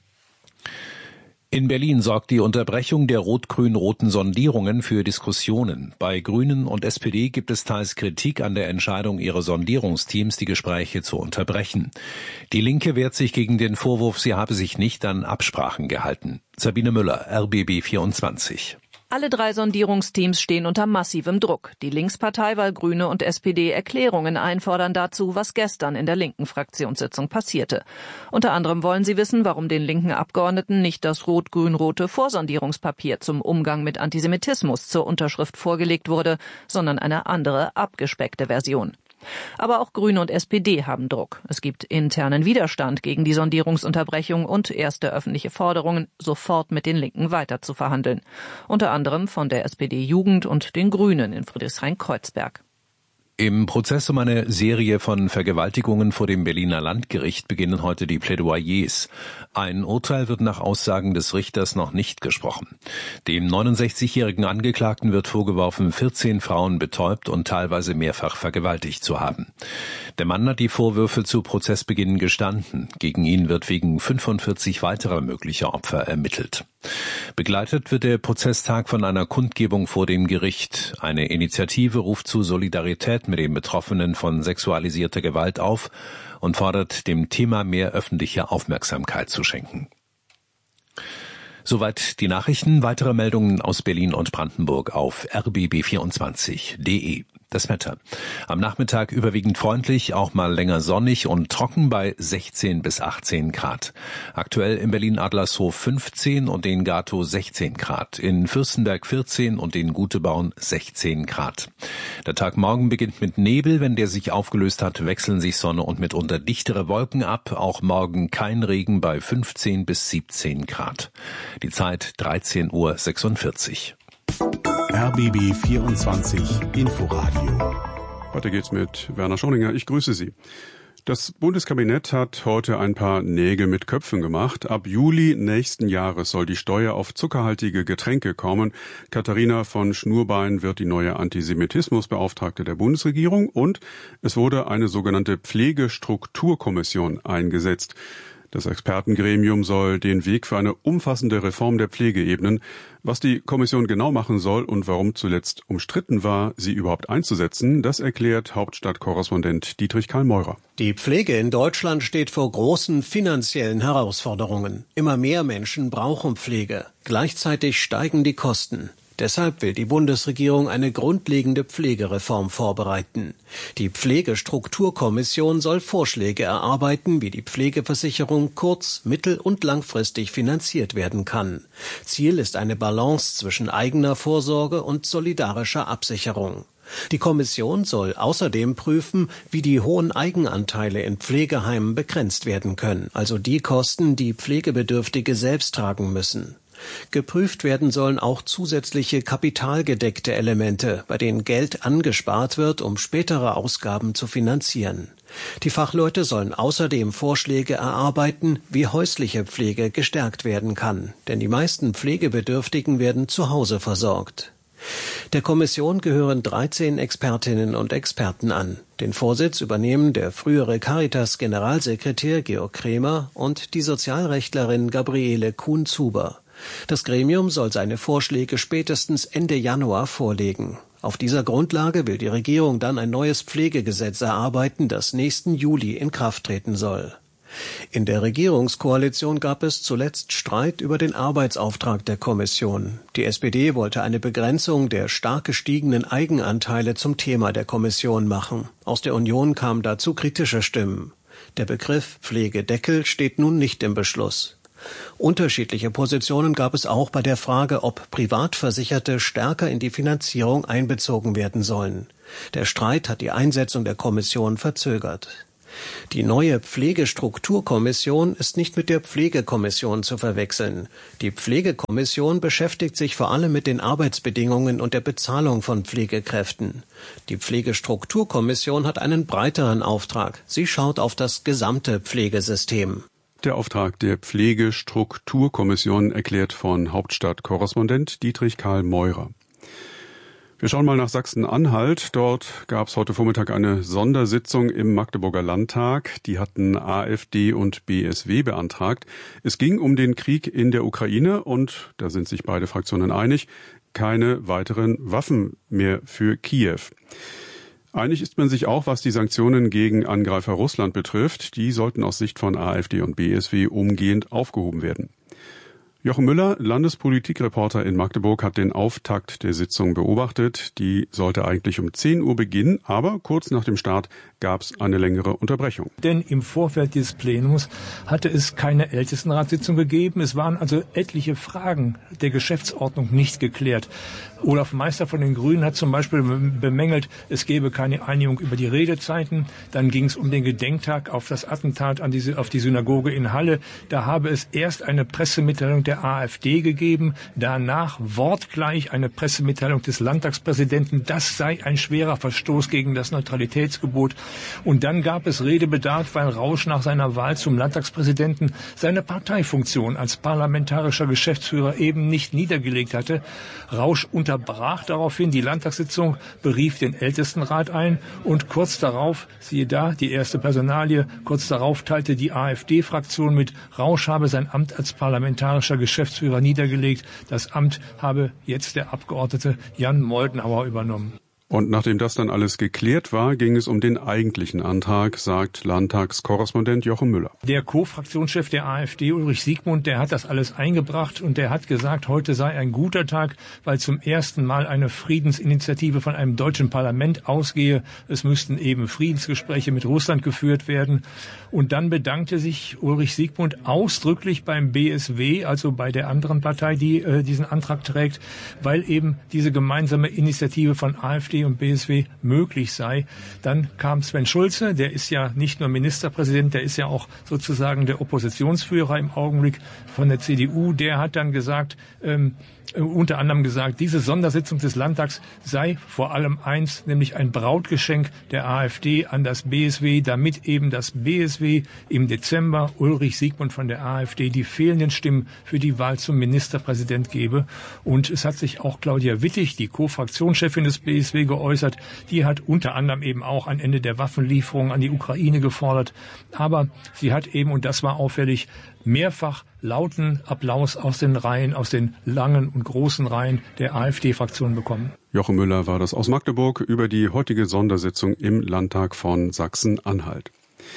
In Berlin sorgt die Unterbrechung der rot-grün-roten Sondierungen für Diskussionen. Bei Grünen und SPD gibt es teils Kritik an der Entscheidung ihrer Sondierungsteams, die Gespräche zu unterbrechen. Die Linke wehrt sich gegen den Vorwurf, sie habe sich nicht an Absprachen gehalten. Sabine Müller, RBB 24. Alle 3 Sondierungsteams stehen unter massivem Druck. Die Linkspartei, weil Grüne und SPD Erklärungen einfordern dazu, was gestern in der linken Fraktionssitzung passierte. Unter anderem wollen sie wissen, warum den linken Abgeordneten nicht das rot-grün-rote Vorsondierungspapier zum Umgang mit Antisemitismus zur Unterschrift vorgelegt wurde, sondern eine andere, abgespeckte Version. Aber auch Grüne und SPD haben Druck. Es gibt internen Widerstand gegen die Sondierungsunterbrechung und erste öffentliche Forderungen, sofort mit den Linken weiter zu verhandeln. Unter anderem von der SPD-Jugend und den Grünen in Friedrichshain-Kreuzberg. Im Prozess um eine Serie von Vergewaltigungen vor dem Berliner Landgericht beginnen heute die Plädoyers. Ein Urteil wird nach Aussagen des Richters noch nicht gesprochen. Dem 69-jährigen Angeklagten wird vorgeworfen, 14 Frauen betäubt und teilweise mehrfach vergewaltigt zu haben. Der Mann hat die Vorwürfe zu Prozessbeginn gestanden. Gegen ihn wird wegen 45 weiterer möglicher Opfer ermittelt. Begleitet wird der Prozesstag von einer Kundgebung vor dem Gericht. Eine Initiative ruft zu Solidarität mit den Betroffenen von sexualisierter Gewalt auf und fordert, dem Thema mehr öffentliche Aufmerksamkeit zu schenken. Soweit die Nachrichten. Weitere Meldungen aus Berlin und Brandenburg auf rbb24.de. Das Wetter. Am Nachmittag überwiegend freundlich, auch mal länger sonnig und trocken bei 16 bis 18 Grad. Aktuell in Berlin-Adlershof 15 und in Gatow 16 Grad. In Fürstenberg 14 und in Guteborn 16 Grad. Der Tag morgen beginnt mit Nebel. Wenn der sich aufgelöst hat, wechseln sich Sonne und mitunter dichtere Wolken ab. Auch morgen kein Regen bei 15 bis 17 Grad. Die Zeit 13:46 Uhr. RBB 24 Inforadio. Weiter geht's mit Werner Schoninger. Ich grüße Sie. Das Bundeskabinett hat heute ein paar Nägel mit Köpfen gemacht. Ab Juli nächsten Jahres soll die Steuer auf zuckerhaltige Getränke kommen. Katharina von Schnurbein wird die neue Antisemitismusbeauftragte der Bundesregierung und es wurde eine sogenannte Pflegestrukturkommission eingesetzt. Das Expertengremium soll den Weg für eine umfassende Reform der Pflege ebnen. Was die Kommission genau machen soll und warum zuletzt umstritten war, sie überhaupt einzusetzen, das erklärt Hauptstadtkorrespondent Dietrich Karl Meurer. Die Pflege in Deutschland steht vor großen finanziellen Herausforderungen. Immer mehr Menschen brauchen Pflege. Gleichzeitig steigen die Kosten. Deshalb will die Bundesregierung eine grundlegende Pflegereform vorbereiten. Die Pflegestrukturkommission soll Vorschläge erarbeiten, wie die Pflegeversicherung kurz-, mittel- und langfristig finanziert werden kann. Ziel ist eine Balance zwischen eigener Vorsorge und solidarischer Absicherung. Die Kommission soll außerdem prüfen, wie die hohen Eigenanteile in Pflegeheimen begrenzt werden können, also die Kosten, die Pflegebedürftige selbst tragen müssen. Geprüft werden sollen auch zusätzliche kapitalgedeckte Elemente, bei denen Geld angespart wird, um spätere Ausgaben zu finanzieren. Die Fachleute sollen außerdem Vorschläge erarbeiten, wie häusliche Pflege gestärkt werden kann, denn die meisten Pflegebedürftigen werden zu Hause versorgt. Der Kommission gehören 13 Expertinnen und Experten an. Den Vorsitz übernehmen der frühere Caritas-Generalsekretär Georg Kremer und die Sozialrechtlerin Gabriele Kuhn-Zuber. Das Gremium soll seine Vorschläge spätestens Ende Januar vorlegen. Auf dieser Grundlage will die Regierung dann ein neues Pflegegesetz erarbeiten, das nächsten Juli in Kraft treten soll. In der Regierungskoalition gab es zuletzt Streit über den Arbeitsauftrag der Kommission. Die SPD wollte eine Begrenzung der stark gestiegenen Eigenanteile zum Thema der Kommission machen. Aus der Union kamen dazu kritische Stimmen. Der Begriff Pflegedeckel steht nun nicht im Beschluss. Unterschiedliche Positionen gab es auch bei der Frage, ob Privatversicherte stärker in die Finanzierung einbezogen werden sollen. Der Streit hat die Einsetzung der Kommission verzögert. Die neue Pflegestrukturkommission ist nicht mit der Pflegekommission zu verwechseln. Die Pflegekommission beschäftigt sich vor allem mit den Arbeitsbedingungen und der Bezahlung von Pflegekräften. Die Pflegestrukturkommission hat einen breiteren Auftrag. Sie schaut auf das gesamte Pflegesystem. Der Auftrag der Pflegestrukturkommission erklärt von Hauptstadtkorrespondent Dietrich Karl Meurer. Wir schauen mal nach Sachsen-Anhalt. Dort gab es heute Vormittag eine Sondersitzung im Magdeburger Landtag. Die hatten AfD und BSW beantragt. Es ging um den Krieg in der Ukraine und, da sind sich beide Fraktionen einig, keine weiteren Waffen mehr für Kiew. Einig ist man sich auch, was die Sanktionen gegen Angreifer Russland betrifft. Die sollten aus Sicht von AfD und BSW umgehend aufgehoben werden. Jochen Müller, Landespolitikreporter in Magdeburg, hat den Auftakt der Sitzung beobachtet. Die sollte eigentlich um 10 Uhr beginnen, aber kurz nach dem Start gab es eine längere Unterbrechung. Denn im Vorfeld dieses Plenums hatte es keine Ältestenratssitzung gegeben. Es waren also etliche Fragen der Geschäftsordnung nicht geklärt. Olaf Meister von den Grünen hat zum Beispiel bemängelt, es gäbe keine Einigung über die Redezeiten. Dann ging es um den Gedenktag auf das Attentat auf die Synagoge in Halle. Da habe es erst eine Pressemitteilung der AfD gegeben, danach wortgleich eine Pressemitteilung des Landtagspräsidenten. Das sei ein schwerer Verstoß gegen das Neutralitätsgebot. Und dann gab es Redebedarf, weil Rausch nach seiner Wahl zum Landtagspräsidenten seine Parteifunktion als parlamentarischer Geschäftsführer eben nicht niedergelegt hatte. Rausch unterbrach daraufhin die Landtagssitzung, berief den Ältestenrat ein und kurz darauf, siehe da, die erste Personalie, kurz darauf teilte die AfD-Fraktion mit, Rausch habe sein Amt als parlamentarischer Geschäftsführer niedergelegt. Das Amt habe jetzt der Abgeordnete Jan Moldenhauer übernommen. Und nachdem das dann alles geklärt war, ging es um den eigentlichen Antrag, sagt Landtagskorrespondent Jochen Müller. Der Co-Fraktionschef der AfD, Ulrich Siegmund, der hat das alles eingebracht und der hat gesagt, heute sei ein guter Tag, weil zum ersten Mal eine Friedensinitiative von einem deutschen Parlament ausgehe. Es müssten eben Friedensgespräche mit Russland geführt werden. Und dann bedankte sich Ulrich Siegmund ausdrücklich beim BSW, also bei der anderen Partei, die diesen Antrag trägt, weil eben diese gemeinsame Initiative von AfD und BSW möglich sei. Dann kam Sven Schulze, der ist ja nicht nur Ministerpräsident, der ist ja auch sozusagen der Oppositionsführer im Augenblick von der CDU. Der hat dann gesagt, unter anderem gesagt, diese Sondersitzung des Landtags sei vor allem eins, nämlich ein Brautgeschenk der AfD an das BSW, damit eben das BSW im Dezember Ulrich Siegmund von der AfD die fehlenden Stimmen für die Wahl zum Ministerpräsident gebe. Und es hat sich auch Claudia Wittig, die Co-Fraktionschefin des BSW, geäußert. Die hat unter anderem eben auch ein Ende der Waffenlieferungen an die Ukraine gefordert. Aber sie hat eben, und das war auffällig, mehrfach lauten Applaus aus den Reihen, aus den langen und großen Reihen der AfD-Fraktion bekommen. Jochen Müller war das aus Magdeburg über die heutige Sondersitzung im Landtag von Sachsen-Anhalt.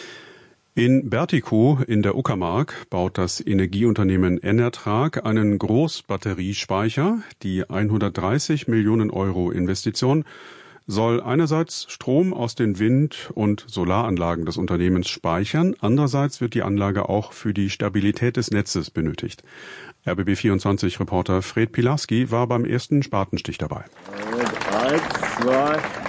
In Bertikow in der Uckermark baut das Energieunternehmen Enertrag einen Großbatteriespeicher. Die 130 Millionen Euro Investition soll einerseits Strom aus den Wind- und Solaranlagen des Unternehmens speichern, andererseits wird die Anlage auch für die Stabilität des Netzes benötigt. RBB24-Reporter Fred Pilarski war beim ersten Spatenstich dabei. 3, 2...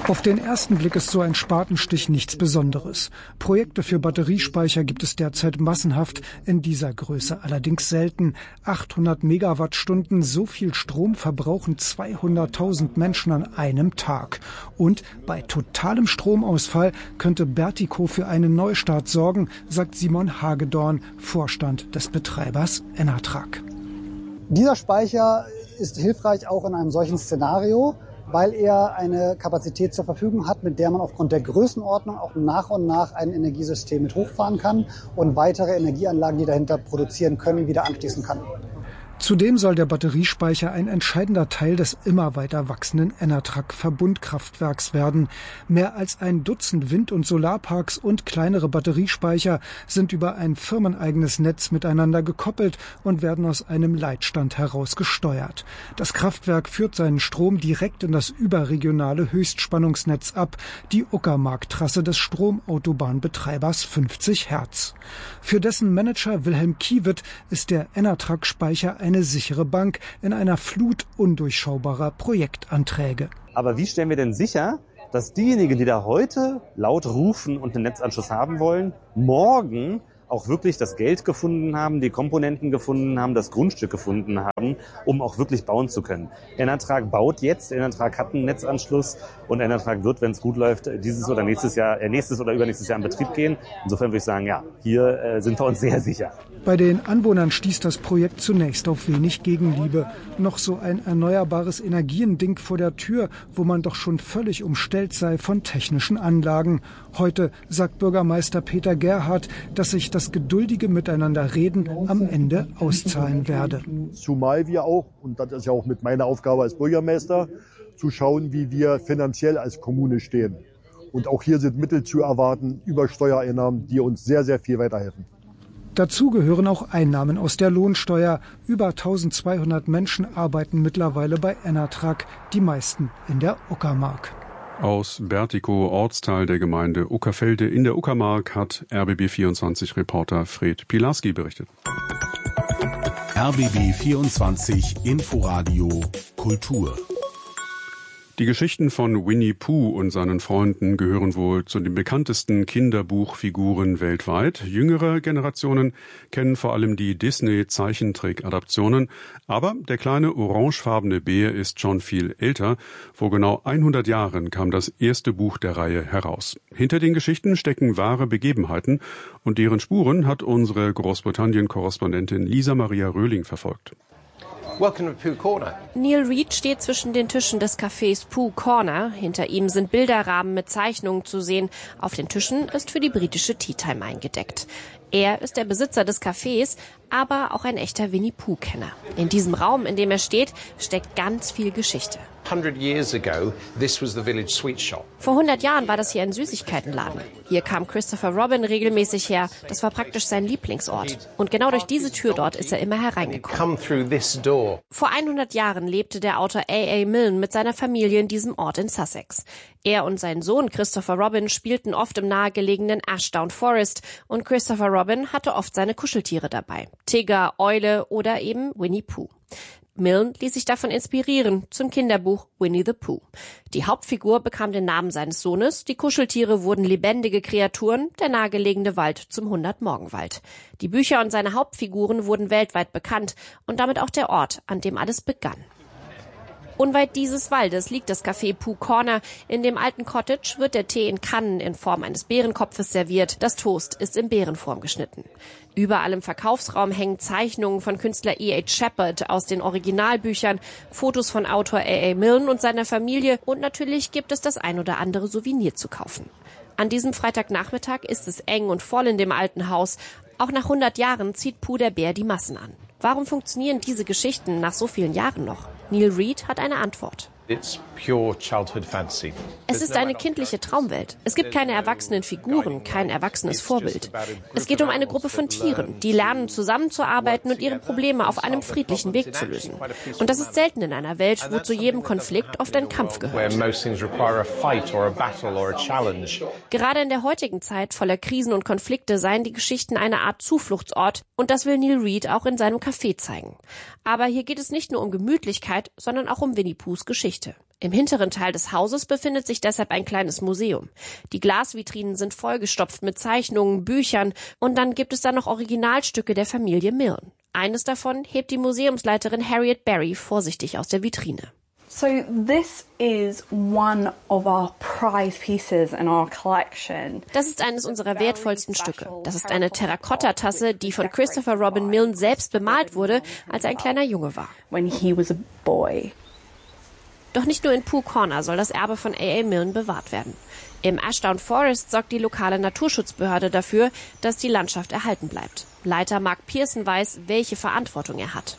Auf den ersten Blick ist so ein Spatenstich nichts Besonderes. Projekte für Batteriespeicher gibt es derzeit massenhaft, in dieser Größe allerdings selten. 800 Megawattstunden, so viel Strom verbrauchen 200.000 Menschen an einem Tag. Und bei totalem Stromausfall könnte Bertico für einen Neustart sorgen, sagt Simon Hagedorn, Vorstand des Betreibers Enatrag. Dieser Speicher ist hilfreich auch in einem solchen Szenario, weil er eine Kapazität zur Verfügung hat, mit der man aufgrund der Größenordnung auch nach und nach ein Energiesystem mit hochfahren kann und weitere Energieanlagen, die dahinter produzieren können, wieder anschließen kann. Zudem soll der Batteriespeicher ein entscheidender Teil des immer weiter wachsenden Enatrag-Verbundkraftwerks werden. Mehr als ein Dutzend Wind- und Solarparks und kleinere Batteriespeicher sind über ein firmeneigenes Netz miteinander gekoppelt und werden aus einem Leitstand heraus gesteuert. Das Kraftwerk führt seinen Strom direkt in das überregionale Höchstspannungsnetz ab, die Uckermark-Trasse des Stromautobahnbetreibers 50 Hertz. Für dessen Manager Wilhelm Kiewitt ist der Enatrag-Speicher eine sichere Bank in einer Flut undurchschaubarer Projektanträge. Aber wie stellen wir denn sicher, dass diejenigen, die da heute laut rufen und einen Netzanschluss haben wollen, morgen auch wirklich das Geld gefunden haben, die Komponenten gefunden haben, das Grundstück gefunden haben, um auch wirklich bauen zu können. Enatrag baut jetzt, Enatrag hat einen Netzanschluss und Enatrag wird, wenn es gut läuft, nächstes oder übernächstes Jahr in Betrieb gehen. Insofern würde ich sagen, ja, hier sind wir uns sehr sicher. Bei den Anwohnern stieß das Projekt zunächst auf wenig Gegenliebe. Noch so ein erneuerbares Energiending vor der Tür, wo man doch schon völlig umstellt sei von technischen Anlagen. Heute sagt Bürgermeister Peter Gerhardt, dass sich das geduldige Miteinanderreden am Ende auszahlen werde. Zumal wir auch, und das ist ja auch mit meiner Aufgabe als Bürgermeister, zu schauen, wie wir finanziell als Kommune stehen. Und auch hier sind Mittel zu erwarten über Steuereinnahmen, die uns sehr, sehr viel weiterhelfen. Dazu gehören auch Einnahmen aus der Lohnsteuer. Über 1200 Menschen arbeiten mittlerweile bei Enatrag, die meisten in der Uckermark. Aus Bertico, Ortsteil der Gemeinde Uckerfelde in der Uckermark, hat RBB24-Reporter Fred Pilarski berichtet. RBB24 Inforadio Kultur. Die Geschichten von Winnie Pooh und seinen Freunden gehören wohl zu den bekanntesten Kinderbuchfiguren weltweit. Jüngere Generationen kennen vor allem die Disney-Zeichentrick-Adaptionen. Aber der kleine orangefarbene Bär ist schon viel älter. Vor genau 100 Jahren kam das erste Buch der Reihe heraus. Hinter den Geschichten stecken wahre Begebenheiten und deren Spuren hat unsere Großbritannien-Korrespondentin Lisa Maria Röhling verfolgt. Welcome to Pooh Corner. Neil Reed steht zwischen den Tischen des Cafés Pooh Corner. Hinter ihm sind Bilderrahmen mit Zeichnungen zu sehen. Auf den Tischen ist für die britische Tea Time eingedeckt. Er ist der Besitzer des Cafés, aber auch ein echter Winnie-Pooh-Kenner. In diesem Raum, in dem er steht, steckt ganz viel Geschichte. 100 years ago, this was the village sweet shop. Vor 100 Jahren war das hier ein Süßigkeitenladen. Hier kam Christopher Robin regelmäßig her. Das war praktisch sein Lieblingsort. Und genau durch diese Tür dort ist er immer hereingekommen. Vor 100 Jahren lebte der Autor A.A. Milne mit seiner Familie in diesem Ort in Sussex. Er und sein Sohn Christopher Robin spielten oft im nahegelegenen Ashdown Forest und Christopher Robin hatte oft seine Kuscheltiere dabei. Tigger, Eule oder eben Winnie Pooh. Milne ließ sich davon inspirieren zum Kinderbuch Winnie the Pooh. Die Hauptfigur bekam den Namen seines Sohnes, die Kuscheltiere wurden lebendige Kreaturen, der nahegelegene Wald zum 100-Morgenwald. Die Bücher und seine Hauptfiguren wurden weltweit bekannt und damit auch der Ort, an dem alles begann. Unweit dieses Waldes liegt das Café Pooh Corner. In dem alten Cottage wird der Tee in Kannen in Form eines Bärenkopfes serviert. Das Toast ist in Bärenform geschnitten. Überall im Verkaufsraum hängen Zeichnungen von Künstler E.H. Shepard aus den Originalbüchern, Fotos von Autor A.A. Milne und seiner Familie und natürlich gibt es das ein oder andere Souvenir zu kaufen. An diesem Freitagnachmittag ist es eng und voll in dem alten Haus. Auch nach 100 Jahren zieht Pooh der Bär die Massen an. Warum funktionieren diese Geschichten nach so vielen Jahren noch? Neil Reed hat eine Antwort. It's pure childhood fantasy. Es ist eine kindliche Traumwelt. Es gibt keine erwachsenen Figuren, kein erwachsenes Vorbild. Es geht um eine Gruppe von Tieren, die lernen zusammenzuarbeiten und ihre Probleme auf einem friedlichen Weg zu lösen. Und das ist selten in einer Welt, wo zu jedem Konflikt oft ein Kampf gehört. Gerade in der heutigen Zeit voller Krisen und Konflikte seien die Geschichten eine Art Zufluchtsort und das will Neil Reed auch in seinem Café zeigen. Aber hier geht es nicht nur um Gemütlichkeit, sondern auch um Winnie Poohs Geschichte. Geschichte. Im hinteren Teil des Hauses befindet sich deshalb ein kleines Museum. Die Glasvitrinen sind vollgestopft mit Zeichnungen, Büchern und dann gibt es da noch Originalstücke der Familie Milne. Eines davon hebt die Museumsleiterin Harriet Berry vorsichtig aus der Vitrine. So this is one of our prize pieces in our collection. Das ist eines unserer wertvollsten Stücke. Das ist eine Terrakotta-Tasse, die von Christopher Robin Milne selbst bemalt wurde, als er ein kleiner Junge war. When he was a boy. Doch nicht nur in Pooh Corner soll das Erbe von A.A. Milne bewahrt werden. Im Ashdown Forest sorgt die lokale Naturschutzbehörde dafür, dass die Landschaft erhalten bleibt. Leiter Mark Pearson weiß, welche Verantwortung er hat.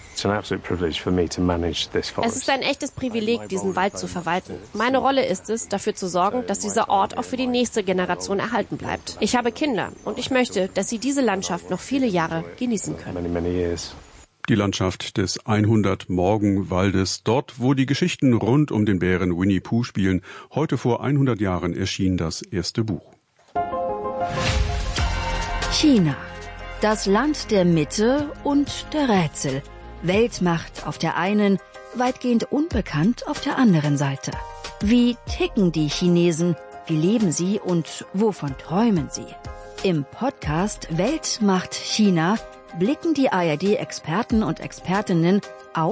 Es ist ein echtes Privileg, diesen Wald zu verwalten. Meine Rolle ist es, dafür zu sorgen, dass dieser Ort auch für die nächste Generation erhalten bleibt. Ich habe Kinder und ich möchte, dass sie diese Landschaft noch viele Jahre genießen können. Die Landschaft des 100-Morgen-Waldes, dort, wo die Geschichten rund um den Bären Winnie Pooh spielen. Heute vor 100 Jahren erschien das erste Buch. China. Das Land der Mitte und der Rätsel. Weltmacht auf der einen, weitgehend unbekannt auf der anderen Seite. Wie ticken die Chinesen? Wie leben sie und wovon träumen sie? Im Podcast Weltmacht China blicken die ARD-Experten und Expertinnen